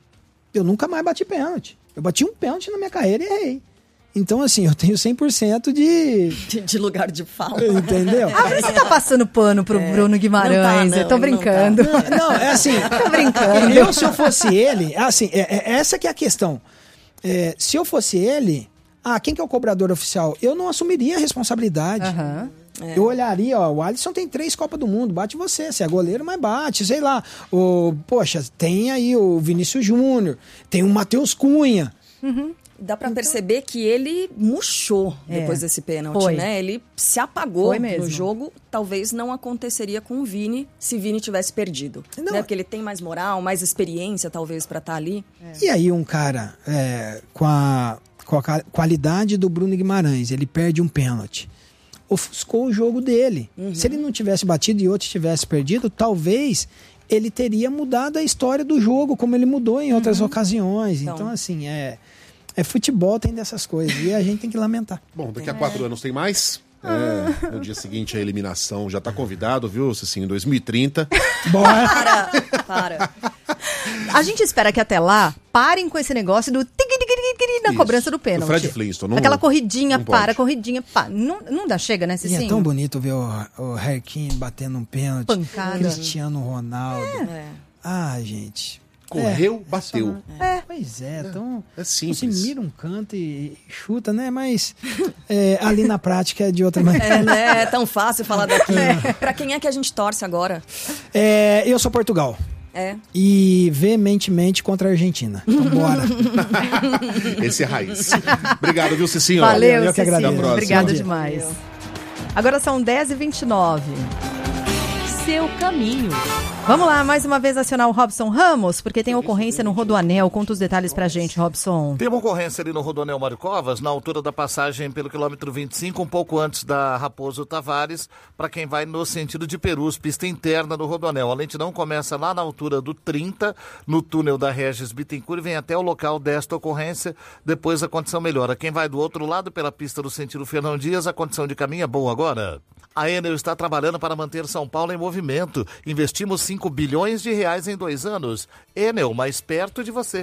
Eu nunca mais bati pênalti. Eu bati um pênalti na minha carreira e errei. Então, assim, eu tenho cem por cento de... de... De lugar de fala. Entendeu? Ah, mas você tá passando pano pro é. Bruno Guimarães. Não tá, não, eu tô brincando. Não, tá. não, não é assim... tô brincando. Eu, se eu fosse ele... Assim, é, é, essa que é a questão. É, se eu fosse ele... Ah, quem que é o cobrador oficial? Eu não assumiria a responsabilidade. Uhum. É. Eu olharia, ó, o Alisson tem três Copas do Mundo, bate você, você é goleiro, mas bate, sei lá. O, poxa, tem aí o Vinícius Júnior, tem o Matheus Cunha. Uhum. Dá pra então... perceber que ele murchou é. depois desse pênalti, Foi. né? Ele se apagou no jogo. Talvez não aconteceria com o Vini se Vini tivesse perdido. Não. Né? Porque ele tem mais moral, mais experiência, talvez, pra estar ali. É. E aí um cara é, com, a, com a qualidade do Bruno Guimarães, ele perde um pênalti. Ofuscou o jogo dele. Uhum. Se ele não tivesse batido e outro tivesse perdido, talvez ele teria mudado a história do jogo, como ele mudou em outras uhum. ocasiões. Então, então assim, é... É futebol, tem dessas coisas. E a gente tem que lamentar. Bom, daqui a quatro é. anos tem mais. É, no dia seguinte a eliminação já tá convidado, viu, Cicinho? Em dois mil e trinta. Bora! Para, para. A gente espera que até lá parem com esse negócio do na cobrança do pênalti. O Fred Flintstone. Não, Aquela corridinha, não para, corridinha, para. Não, não dá, chega, né, Cicinho? E é tão bonito ver o, o Harry Kane batendo um pênalti. Pancada. Cristiano Ronaldo. É. Ah, gente... Correu, é, bateu. É. Pois é, então é simples. Você mira um canto e chuta, né? Mas é, ali na prática é de outra maneira. É, né? É tão fácil falar daqui. É. Pra quem é que a gente torce agora? É, eu sou Portugal. É. E veementemente contra a Argentina. Então bora. Esse é raiz. Obrigado, viu, Cicinho? Valeu, eu que agradeço. Obrigada demais. Agora são dez e vinte e nove. seu caminho. Vamos lá, mais uma vez acionar o Robson Ramos, porque tem ocorrência no Rodoanel. Conta os detalhes pra gente, Robson. Tem uma ocorrência ali no Rodoanel Mário Covas, na altura da passagem pelo quilômetro vinte e cinco, um pouco antes da Raposo Tavares, para quem vai no sentido de Perus, pista interna do Rodoanel. A lentidão começa lá na altura do trinta, no túnel da Regis Bittencourt, e vem até o local desta ocorrência, depois a condição melhora. Quem vai do outro lado, pela pista do sentido Fernão Dias, a condição de caminho é boa agora. A Enel está trabalhando para manter São Paulo em movimento. Investimos cinco bilhões de reais em dois anos. Enel, mais perto de você.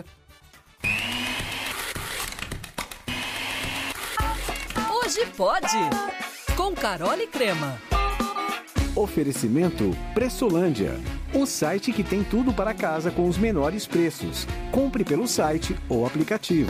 Hoje pode, com Carol e Crema. Oferecimento Pressolândia, o site que tem tudo para casa com os menores preços. Compre pelo site ou aplicativo.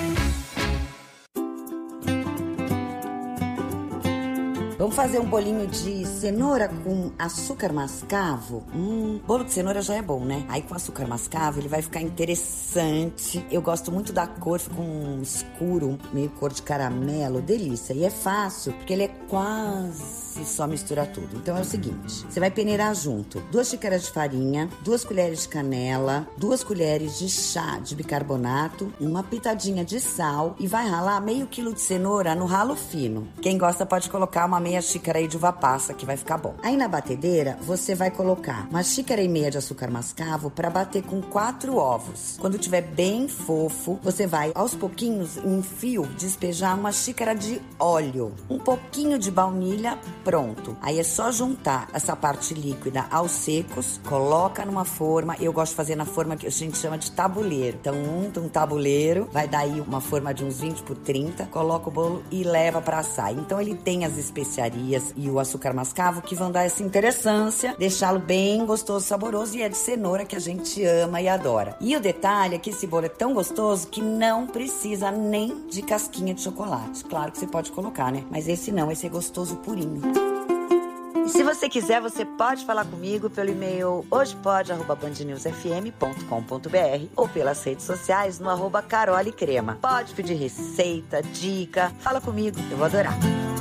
Vamos fazer um bolinho de cenoura com açúcar mascavo? Hum, bolo de cenoura já é bom, né? Aí com açúcar mascavo ele vai ficar interessante. Eu gosto muito da cor, fica um escuro, meio cor de caramelo, delícia. E é fácil, porque ele é quase só mistura tudo. Então é o seguinte, você vai peneirar junto duas xícaras de farinha, duas colheres de canela, duas colheres de chá de bicarbonato, uma pitadinha de sal e vai ralar meio quilo de cenoura no ralo fino. Quem gosta pode colocar uma meia xícara aí de uva passa, que vai ficar bom. Aí na batedeira, você vai colocar uma xícara e meia de açúcar mascavo para bater com quatro ovos. Quando tiver bem fofo, você vai, aos pouquinhos, em fio, despejar uma xícara de óleo, um pouquinho de baunilha, pronto. Aí é só juntar essa parte líquida aos secos, coloca numa forma, eu gosto de fazer na forma que a gente chama de tabuleiro. Então, unta um tabuleiro, vai dar aí uma forma de uns vinte por trinta, coloca o bolo e leva para assar. Então, ele tem as especiarias e o açúcar mascavo que vão dar essa interessância, deixá-lo bem gostoso, saboroso, e é de cenoura que a gente ama e adora. E o detalhe é que esse bolo é tão gostoso que não precisa nem de casquinha de chocolate. Claro que você pode colocar, né? Mas esse não, esse é gostoso purinho. E se você quiser, você pode falar comigo pelo e-mail hojepode arroba band news f m ponto com ponto b r ou pelas redes sociais no arroba Carol e Crema. Pode pedir receita, dica, fala comigo, eu vou adorar.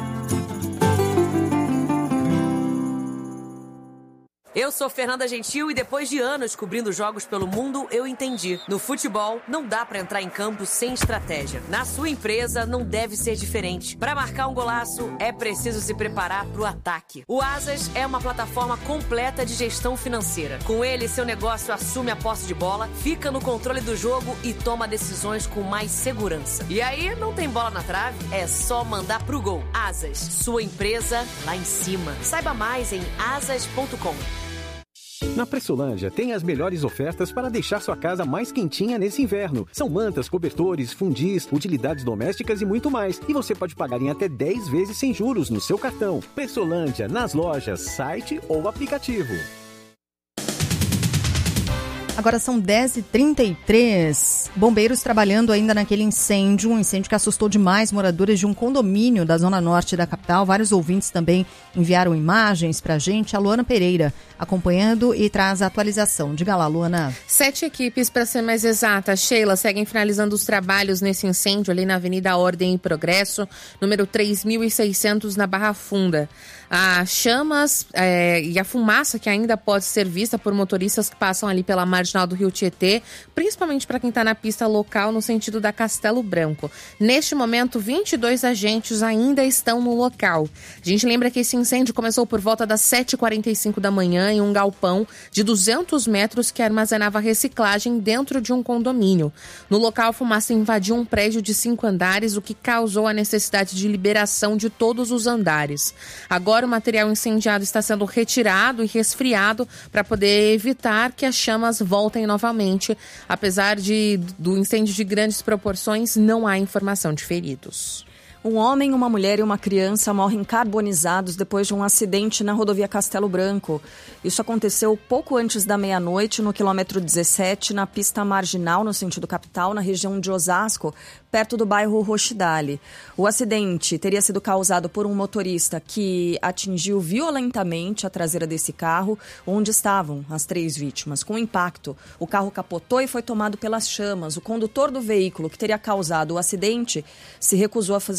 Eu sou Fernanda Gentil e depois de anos cobrindo jogos pelo mundo, eu entendi. No futebol, não dá pra entrar em campo sem estratégia. Na sua empresa, não deve ser diferente. Pra marcar um golaço, é preciso se preparar pro ataque. O Asas é uma plataforma completa de gestão financeira. Com ele, seu negócio assume a posse de bola, fica no controle do jogo e toma decisões com mais segurança. E aí, não tem bola na trave? É só mandar pro gol. Asas, sua empresa lá em cima. Saiba mais em asas ponto com. Na Pressolândia tem as melhores ofertas para deixar sua casa mais quentinha nesse inverno. São mantas, cobertores, fundis, utilidades domésticas e muito mais. E você pode pagar em até dez vezes sem juros no seu cartão. Pressolândia, nas lojas, site ou aplicativo. Agora são dez e trinta e três. Bombeiros trabalhando ainda naquele incêndio, um incêndio que assustou demais moradores de um condomínio da zona norte da capital. Vários ouvintes também enviaram imagens pra gente. A Luana Pereira acompanhando e traz a atualização. Diga lá, Luana. Sete equipes, para ser mais exata, Sheila, seguem finalizando os trabalhos nesse incêndio ali na Avenida Ordem e Progresso, número três mil e seiscentos, na Barra Funda. As chamas é, e a fumaça que ainda pode ser vista por motoristas que passam ali pela marginal do Rio Tietê, principalmente para quem está na pista local no sentido da Castelo Branco. Neste momento, vinte e dois agentes ainda estão no local. A gente lembra que esse incêndio começou por volta das sete e quarenta e cinco da manhã em um galpão de duzentos metros que armazenava reciclagem dentro de um condomínio. No local, a fumaça invadiu um prédio de cinco andares, o que causou a necessidade de liberação de todos os andares. Agora, o material incendiado está sendo retirado e resfriado para poder evitar que as chamas voltem novamente. Apesar de, do incêndio de grandes proporções, não há informação de feridos. Um homem, uma mulher e uma criança morrem carbonizados depois de um acidente na rodovia Castelo Branco. Isso aconteceu pouco antes da meia-noite, no quilômetro dezessete, na pista marginal, no sentido capital, na região de Osasco, perto do bairro Rochidale. O acidente teria sido causado por um motorista que atingiu violentamente a traseira desse carro, onde estavam as três vítimas. Com o impacto, o carro capotou e foi tomado pelas chamas. O condutor do veículo que teria causado o acidente se recusou a fazer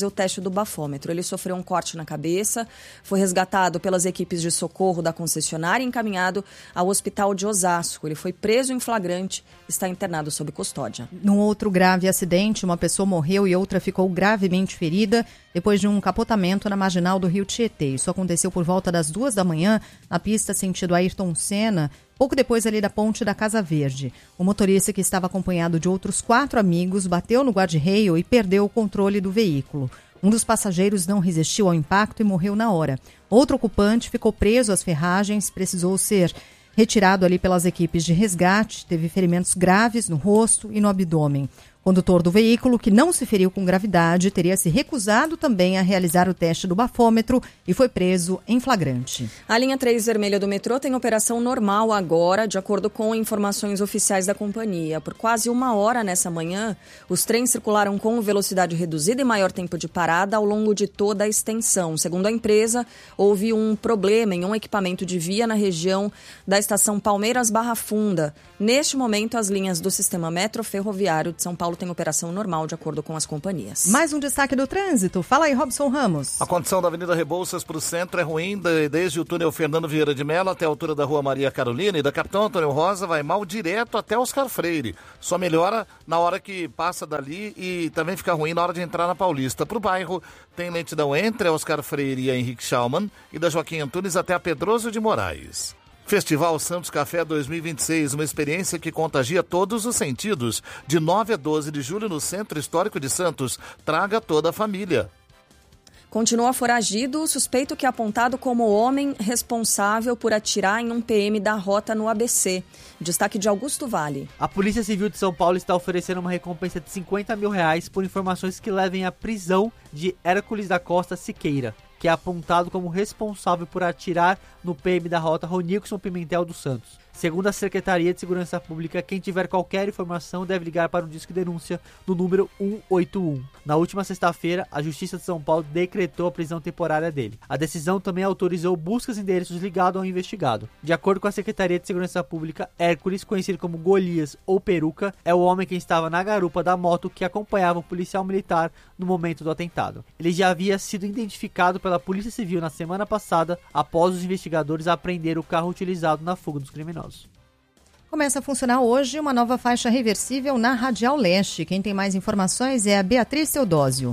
o teste do bafômetro. Ele sofreu um corte na cabeça, foi resgatado pelas equipes de socorro da concessionária e encaminhado ao hospital de Osasco. Ele foi preso em flagrante, está internado sob custódia. Num outro grave acidente, uma pessoa morreu e outra ficou gravemente ferida depois de um capotamento na marginal do Rio Tietê. Isso aconteceu por volta das duas da manhã, na pista sentido Ayrton Senna, pouco depois ali da ponte da Casa Verde. O motorista, que estava acompanhado de outros quatro amigos, bateu no guarda-reio e perdeu o controle do veículo. Um dos passageiros não resistiu ao impacto e morreu na hora. Outro ocupante ficou preso às ferragens, precisou ser retirado ali pelas equipes de resgate, teve ferimentos graves no rosto e no abdômen. O condutor do veículo, que não se feriu com gravidade, teria se recusado também a realizar o teste do bafômetro e foi preso em flagrante. A linha três vermelha do metrô tem operação normal agora, de acordo com informações oficiais da companhia. Por quase uma hora nessa manhã, os trens circularam com velocidade reduzida e maior tempo de parada ao longo de toda a extensão. Segundo a empresa, houve um problema em um equipamento de via na região da estação Palmeiras-Barra Funda. Neste momento, as linhas do sistema metro ferroviário de São Paulo têm operação normal, de acordo com as companhias. Mais um destaque do trânsito. Fala aí, Robson Ramos. A condição da Avenida Rebouças para o centro é ruim, desde o túnel Fernando Vieira de Mello até a altura da Rua Maria Carolina, e da Capitão Antônio Rosa vai mal direto até Oscar Freire. Só melhora na hora que passa dali e também fica ruim na hora de entrar na Paulista. Para o bairro, tem lentidão entre a Oscar Freire e a Henrique Schaumann e da Joaquim Antunes até a Pedroso de Moraes. Festival Santos Café dois mil e vinte e seis, uma experiência que contagia todos os sentidos. De nove a doze de julho no Centro Histórico de Santos. Traga toda a família. Continua foragido o suspeito que é apontado como o homem responsável por atirar em um P M da rota no A B C. Destaque de Augusto Vale. A Polícia Civil de São Paulo está oferecendo uma recompensa de cinquenta mil reais por informações que levem à prisão de Hércules da Costa Siqueira, que é apontado como responsável por atirar no P M da rota Ronilson Pimentel dos Santos. Segundo a Secretaria de Segurança Pública, quem tiver qualquer informação deve ligar para o Disque Denúncia no número um oito um. Na última sexta-feira, a Justiça de São Paulo decretou a prisão temporária dele. A decisão também autorizou buscas em endereços ligados ao investigado. De acordo com a Secretaria de Segurança Pública, Hércules, conhecido como Golias ou Peruca, é o homem que estava na garupa da moto que acompanhava o policial militar no momento do atentado. Ele já havia sido identificado pela Polícia Civil na semana passada, após os investigadores apreenderem o carro utilizado na fuga dos criminosos. Começa a funcionar hoje uma nova faixa reversível na Radial Leste. Quem tem mais informações é a Beatriz Teodósio.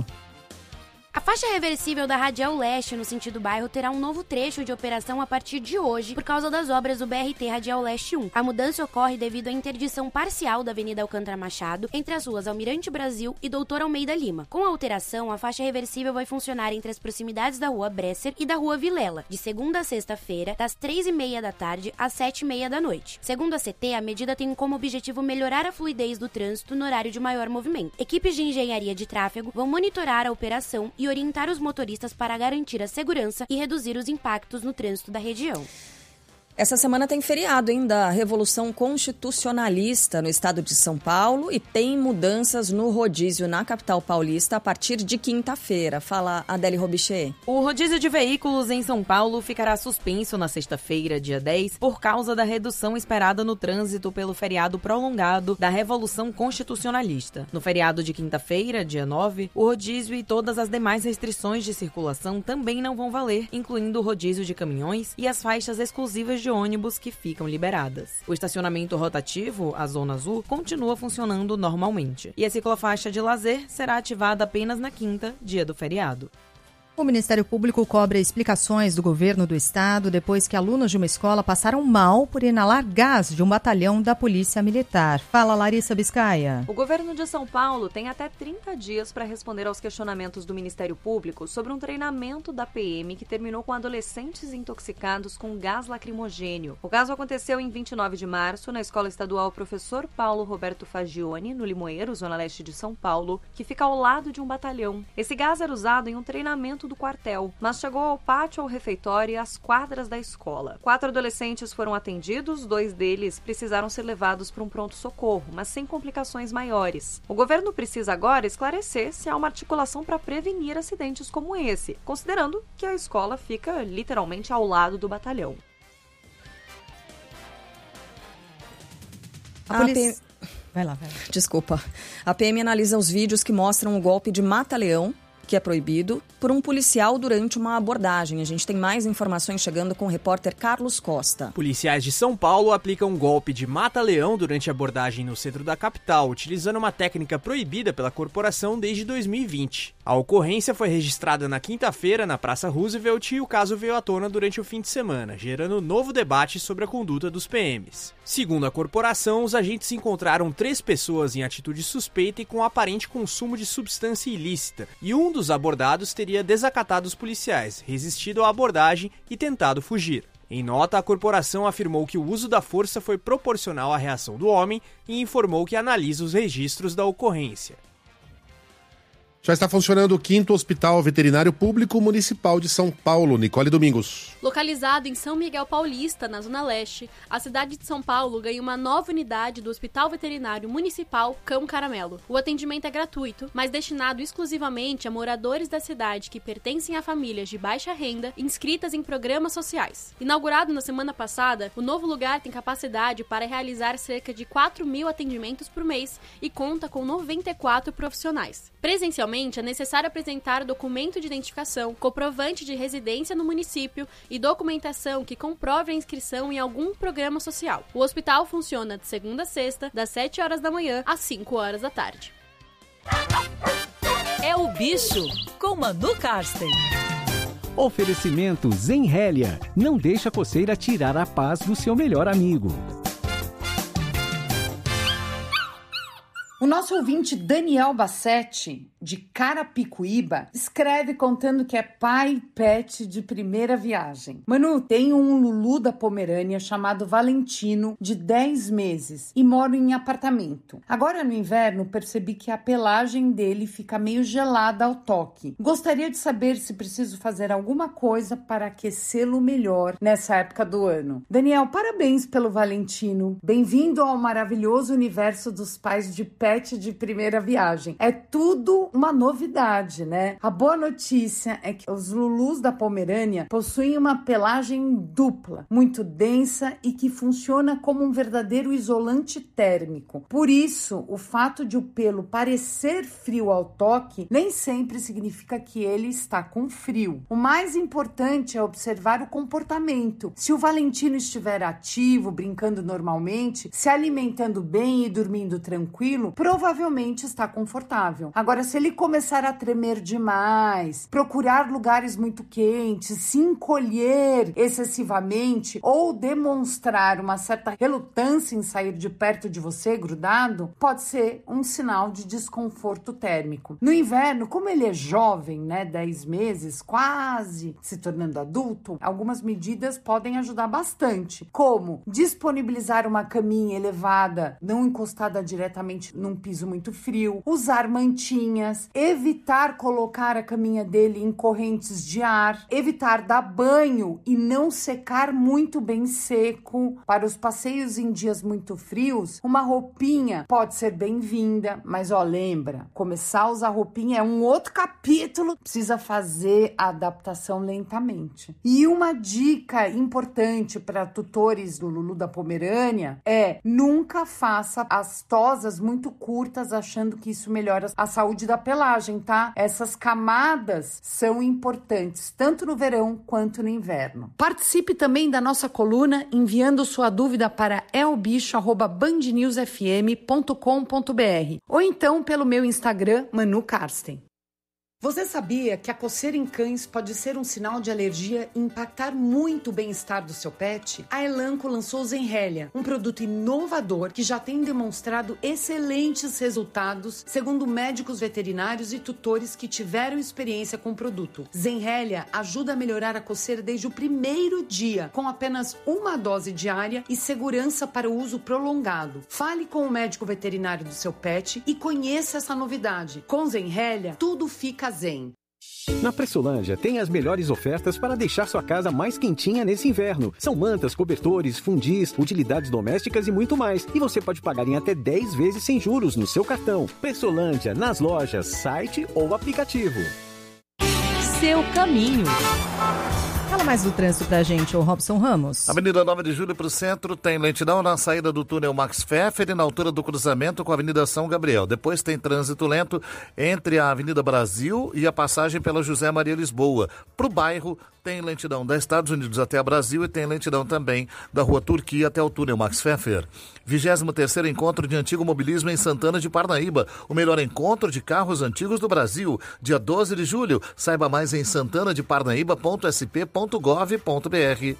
A faixa reversível da Radial Leste, no sentido bairro, terá um novo trecho de operação a partir de hoje, por causa das obras do B R T Radial Leste um. A mudança ocorre devido à interdição parcial da Avenida Alcântara Machado, entre as ruas Almirante Brasil e Doutor Almeida Lima. Com a alteração, a faixa reversível vai funcionar entre as proximidades da Rua Bresser e da Rua Vilela, de segunda a sexta-feira, das três e meia da tarde às sete e meia da noite. Segundo a C T, a medida tem como objetivo melhorar a fluidez do trânsito no horário de maior movimento. Equipes de engenharia de tráfego vão monitorar a operação e orientar os motoristas para garantir a segurança e reduzir os impactos no trânsito da região. Essa semana tem feriado, hein, da Revolução Constitucionalista no estado de São Paulo e tem mudanças no rodízio na capital paulista a partir de quinta-feira. Fala, Adele Robichê. O rodízio de veículos em São Paulo ficará suspenso na sexta-feira, dia dez, por causa da redução esperada no trânsito pelo feriado prolongado da Revolução Constitucionalista. No feriado de quinta-feira, dia nove, o rodízio e todas as demais restrições de circulação também não vão valer, incluindo o rodízio de caminhões e as faixas exclusivas de de ônibus que ficam liberadas. O estacionamento rotativo, a Zona Azul, continua funcionando normalmente. E a ciclofaixa de lazer será ativada apenas na quinta, dia do feriado. O Ministério Público cobra explicações do governo do estado depois que alunos de uma escola passaram mal por inalar gás de um batalhão da Polícia Militar. Fala, Larissa Biscaia. O governo de São Paulo tem até trinta dias para responder aos questionamentos do Ministério Público sobre um treinamento da P M que terminou com adolescentes intoxicados com gás lacrimogênio. O caso aconteceu em vinte e nove de março na Escola Estadual Professor Paulo Roberto Fagione, no Limoeiro, zona leste de São Paulo, que fica ao lado de um batalhão. Esse gás era usado em um treinamento do quartel, mas chegou ao pátio, ao refeitório e às quadras da escola. Quatro adolescentes foram atendidos, dois deles precisaram ser levados para um pronto-socorro, mas sem complicações maiores. O governo precisa agora esclarecer se há uma articulação para prevenir acidentes como esse, considerando que a escola fica literalmente ao lado do batalhão. A polícia... Vai lá, vai lá. Desculpa. A P M analisa os vídeos que mostram o golpe de mata-leão que é proibido, por um policial durante uma abordagem. A gente tem mais informações chegando com o repórter Carlos Costa. Policiais de São Paulo aplicam um golpe de mata-leão durante a abordagem no centro da capital, utilizando uma técnica proibida pela corporação desde dois mil e vinte. A ocorrência foi registrada na quinta-feira na Praça Roosevelt e o caso veio à tona durante o fim de semana, gerando novo debate sobre a conduta dos P Ms. Segundo a corporação, os agentes encontraram três pessoas em atitude suspeita e com aparente consumo de substância ilícita, e um dos abordados teria desacatado os policiais, resistido à abordagem e tentado fugir. Em nota, a corporação afirmou que o uso da força foi proporcional à reação do homem e informou que analisa os registros da ocorrência. Já está funcionando o quinto Hospital Veterinário Público Municipal de São Paulo. Nicole Domingos. Localizado em São Miguel Paulista, na Zona Leste, a cidade de São Paulo ganha uma nova unidade do Hospital Veterinário Municipal Cão Caramelo. O atendimento é gratuito, mas destinado exclusivamente a moradores da cidade que pertencem a famílias de baixa renda inscritas em programas sociais. Inaugurado na semana passada, o novo lugar tem capacidade para realizar cerca de quatro mil atendimentos por mês e conta com noventa e quatro profissionais. Presencialmente, é necessário apresentar documento de identificação, comprovante de residência no município e documentação que comprove a inscrição em algum programa social. O hospital funciona de segunda a sexta, das sete horas da manhã às cinco horas da tarde. É o Bicho, com Manu Karsten. Oferecimento Zenrélia. Não deixa a coceira tirar a paz do seu melhor amigo. O nosso ouvinte Daniel Bassetti, de Carapicuíba, escreve contando que é pai pet de primeira viagem. Manu, tenho um Lulu da Pomerânia chamado Valentino, de dez meses, e moro em apartamento. Agora no inverno percebi que a pelagem dele fica meio gelada ao toque. Gostaria de saber se preciso fazer alguma coisa para aquecê-lo melhor nessa época do ano. Daniel, parabéns pelo Valentino. Bem-vindo ao maravilhoso universo dos pais de pet de primeira viagem. É tudo uma novidade, né? A boa notícia é que os Lulus da Pomerânia possuem uma pelagem dupla, muito densa e que funciona como um verdadeiro isolante térmico. Por isso, o fato de o pelo parecer frio ao toque nem sempre significa que ele está com frio. O mais importante é observar o comportamento. Se o Valentino estiver ativo, brincando normalmente, se alimentando bem e dormindo tranquilo, provavelmente está confortável. Agora, se ele começar a tremer demais, procurar lugares muito quentes, se encolher excessivamente ou demonstrar uma certa relutância em sair de perto de você, grudado, pode ser um sinal de desconforto térmico. No inverno, como ele é jovem, né, dez meses, quase se tornando adulto, algumas medidas podem ajudar bastante, como disponibilizar uma caminha elevada, não encostada diretamente num piso muito frio, usar mantinhas, evitar colocar a caminha dele em correntes de ar, evitar dar banho e não secar muito bem seco. Para os passeios em dias muito frios, uma roupinha pode ser bem-vinda, mas ó, lembra, começar a usar roupinha é um outro capítulo, precisa fazer a adaptação lentamente. E uma dica importante para tutores do Lulu da Pomerânia é: nunca faça as tosas muito curtas achando que isso melhora a saúde da pelagem, tá? Essas camadas são importantes, tanto no verão quanto no inverno. Participe também da nossa coluna enviando sua dúvida para elbicho arroba band news f m ponto com ponto b r ou então pelo meu Instagram, Manu Karsten. Você sabia que a coceira em cães pode ser um sinal de alergia e impactar muito o bem-estar do seu pet? A Elanco lançou Zenrélia, um produto inovador que já tem demonstrado excelentes resultados, segundo médicos veterinários e tutores que tiveram experiência com o produto. Zenrélia ajuda a melhorar a coceira desde o primeiro dia, com apenas uma dose diária e segurança para o uso prolongado. Fale com o médico veterinário do seu pet e conheça essa novidade. Com Zenrélia, tudo fica zen. Na Pressolândia tem as melhores ofertas para deixar sua casa mais quentinha nesse inverno. São mantas, cobertores, fundis, utilidades domésticas e muito mais. E você pode pagar em até dez vezes sem juros no seu cartão. Pressolândia, nas lojas, site ou aplicativo. Seu caminho. Fala mais do trânsito pra gente, ô Robson Ramos. Avenida nove de Julho para o centro tem lentidão na saída do túnel Max Pfeffer e na altura do cruzamento com a Avenida São Gabriel. Depois tem trânsito lento entre a Avenida Brasil e a passagem pela José Maria Lisboa. Para o bairro tem lentidão da Estados Unidos até a Brasil e tem lentidão também da Rua Turquia até o túnel Max Pfeffer. vigésimo terceiro Encontro de Antigo Mobilismo em Santana de Parnaíba. O melhor encontro de carros antigos do Brasil. Dia doze de julho. Saiba mais em santana de parnaíba ponto s p ponto gov ponto b r.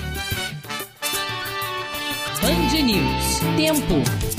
Band News. Tempo.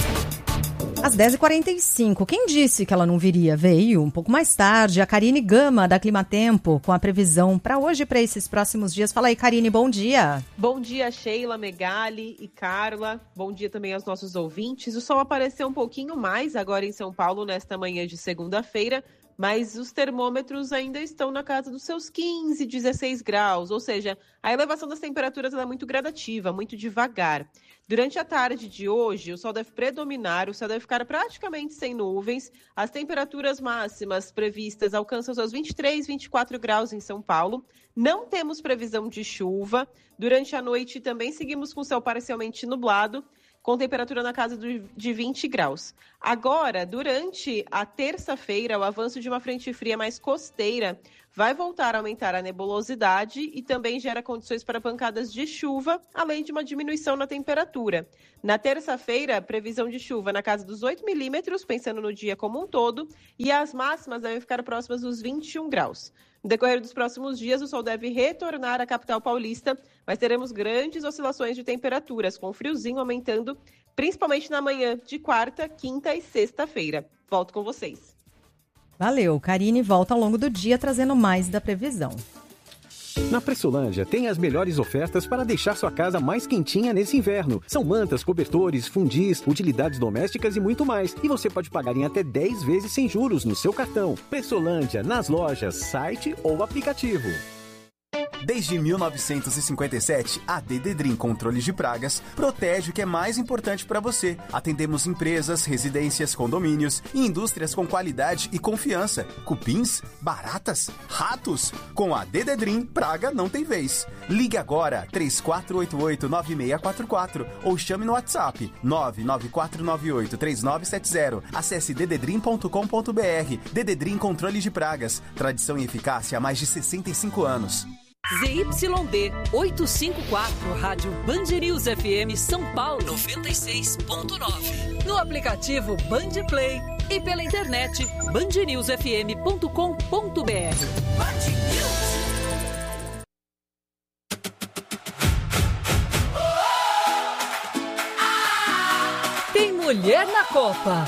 Às dez e quarenta e cinco. Quem disse que ela não viria? Veio um pouco mais tarde. A Karine Gama, da Climatempo, com a previsão para hoje e para esses próximos dias. Fala aí, Karine, bom dia. Bom dia, Sheila, Megali e Carla. Bom dia também aos nossos ouvintes. O sol apareceu um pouquinho mais agora em São Paulo nesta manhã de segunda-feira, mas os termômetros ainda estão na casa dos seus quinze, dezesseis graus, ou seja, a elevação das temperaturas ela é muito gradativa, muito devagar. Durante a tarde de hoje, o sol deve predominar, o céu deve ficar praticamente sem nuvens, as temperaturas máximas previstas alcançam seus vinte e três, vinte e quatro graus em São Paulo, não temos previsão de chuva, durante a noite também seguimos com o céu parcialmente nublado, com temperatura na casa de vinte graus. Agora, durante a terça-feira, o avanço de uma frente fria mais costeira vai voltar a aumentar a nebulosidade e também gera condições para pancadas de chuva, além de uma diminuição na temperatura. Na terça-feira, previsão de chuva na casa dos oito milímetros, pensando no dia como um todo, e as máximas devem ficar próximas dos vinte e um graus. No decorrer dos próximos dias, o sol deve retornar à capital paulista, mas teremos grandes oscilações de temperaturas, com friozinho aumentando, principalmente na manhã de quarta, quinta e sexta-feira. Volto com vocês. Valeu, Karine volta ao longo do dia trazendo mais da previsão. Na Pressolândia tem as melhores ofertas para deixar sua casa mais quentinha nesse inverno. São mantas, cobertores, fundis, utilidades domésticas e muito mais. E você pode pagar em até dez vezes sem juros no seu cartão. Pressolândia, nas lojas, site ou aplicativo. Desde mil novecentos e cinquenta e sete, a Dededrim Controles de Pragas protege o que é mais importante para você. Atendemos empresas, residências, condomínios e indústrias com qualidade e confiança. Cupins, baratas, ratos. Com a Dededrim, praga não tem vez. Ligue agora, três quatro oito oito, nove seis quatro quatro ou chame no WhatsApp nove nove quatro nove oito, três nove sete zero. Acesse dededrim ponto com ponto b r. Dededrim Controles de Pragas. Tradição e eficácia há mais de sessenta e cinco anos. Z Y D oitocentos e cinquenta e quatro, Rádio Band News F M São Paulo noventa e seis ponto nove. No aplicativo Band Play e pela internet band news f m ponto com ponto b r. Tem mulher na Copa.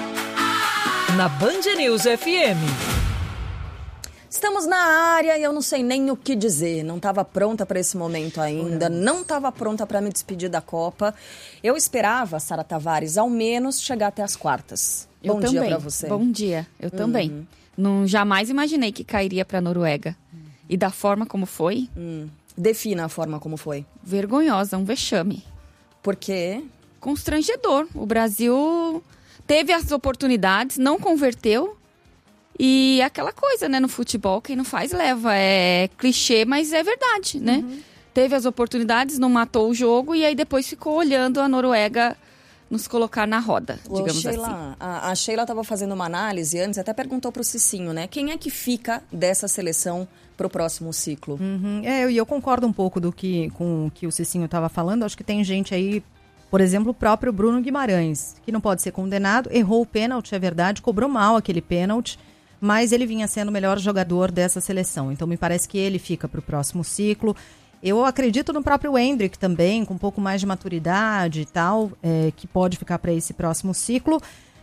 Na Band News F M. Estamos na área e eu não sei nem o que dizer. Não estava pronta para esse momento ainda. Não estava pronta para me despedir da Copa. Eu esperava, Sara Tavares, ao menos chegar até as quartas. Eu Bom também. dia para você. Bom dia. Eu uhum. também. Não, jamais imaginei que cairia para a Noruega. Uhum. E da forma como foi? Hum. Defina a forma como foi. Vergonhosa, um vexame. Por quê? Constrangedor. O Brasil teve as oportunidades, não converteu. E aquela coisa, né, no futebol, quem não faz leva. É clichê, mas é verdade, né? Uhum. Teve as oportunidades, não matou o jogo e aí depois ficou olhando a Noruega nos colocar na roda, Ô, digamos Sheila, assim. A, a Sheila estava fazendo uma análise antes, até perguntou para o Cicinho, né? Quem é que fica dessa seleção para o próximo ciclo? Uhum. É, e eu concordo um pouco do que, com o que o Cicinho estava falando. Acho que tem gente aí, por exemplo, o próprio Bruno Guimarães, que não pode ser condenado, errou o pênalti, é verdade, cobrou mal aquele pênalti, mas ele vinha sendo o melhor jogador dessa seleção. Então, me parece que ele fica para o próximo ciclo. Eu acredito no próprio Endrick também, com um pouco mais de maturidade e tal, é, que pode ficar para esse próximo ciclo.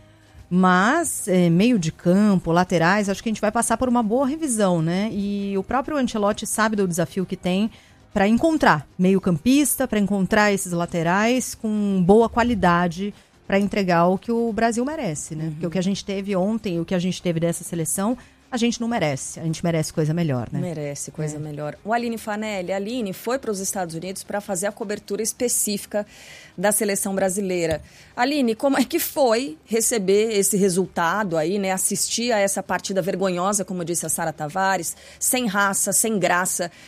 Mas, é, meio de campo, laterais, acho que a gente vai passar por uma boa revisão, né? E o próprio Ancelotti sabe do desafio que tem para encontrar meio campista, para encontrar esses laterais com boa qualidade, para entregar o que o Brasil merece, né? Uhum. Porque o que a gente teve ontem, o que a gente teve dessa seleção, a gente não merece. A gente merece coisa melhor, né? Merece coisa é. melhor. O Aline Fanelli, a Aline foi para os Estados Unidos para fazer a cobertura específica da seleção brasileira. Aline, como é que foi receber esse resultado aí, né? Assistir a essa partida vergonhosa, como disse a Sara Tavares, sem raça, sem graça.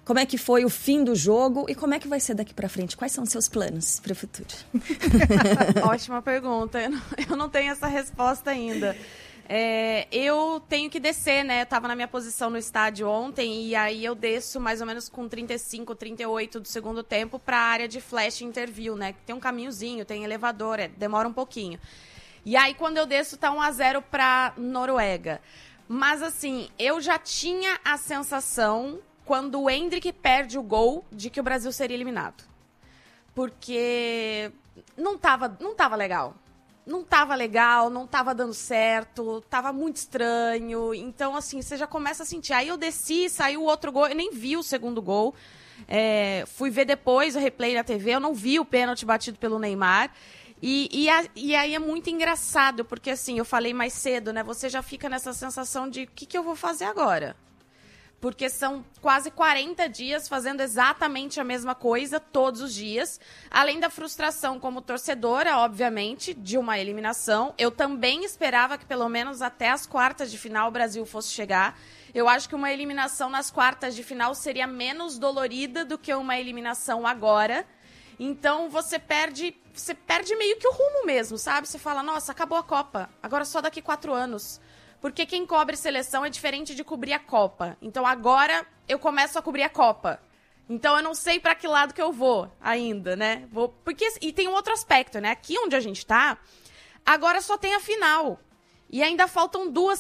Como é que foi o fim do jogo e como é que vai ser daqui pra frente? Quais são os seus planos para o futuro? Ótima pergunta. Eu não, eu não tenho essa resposta ainda. É, eu tenho que descer, né? Eu tava na minha posição no estádio ontem e aí eu desço mais ou menos com trinta e cinco, trinta e oito do segundo tempo pra área de flash interview, né? Tem um caminhozinho, tem elevador, é, demora um pouquinho. E aí quando eu desço tá um a zero pra Noruega. Mas assim, eu já tinha a sensação, quando o Endrick perde o gol, de que o Brasil seria eliminado. Porque não tava, não tava legal. Não tava legal, não tava dando certo, tava muito estranho. Então, assim, você já começa a sentir. Aí eu desci, saiu o outro gol, eu nem vi o segundo gol. É, fui ver depois o replay na T V, eu não vi o pênalti batido pelo Neymar. E, e, a, e aí é muito engraçado, porque assim, eu falei mais cedo, né? Você já fica nessa sensação de o que, que eu vou fazer agora? Porque são quase quarenta dias fazendo exatamente a mesma coisa todos os dias. Além da frustração como torcedora, obviamente, de uma eliminação. Eu também esperava que pelo menos até as quartas de final o Brasil fosse chegar. Eu acho que uma eliminação nas quartas de final seria menos dolorida do que uma eliminação agora. Então você perde, você perde meio que o rumo mesmo, sabe? Você fala, nossa, acabou a Copa, agora só daqui quatro anos. Porque quem cobre seleção é diferente de cobrir a Copa. Então agora eu começo a cobrir a Copa. Então eu não sei para que lado que eu vou ainda, né? Vou, porque, e tem um outro aspecto, né? Aqui onde a gente tá, agora só tem a final. E ainda faltam duas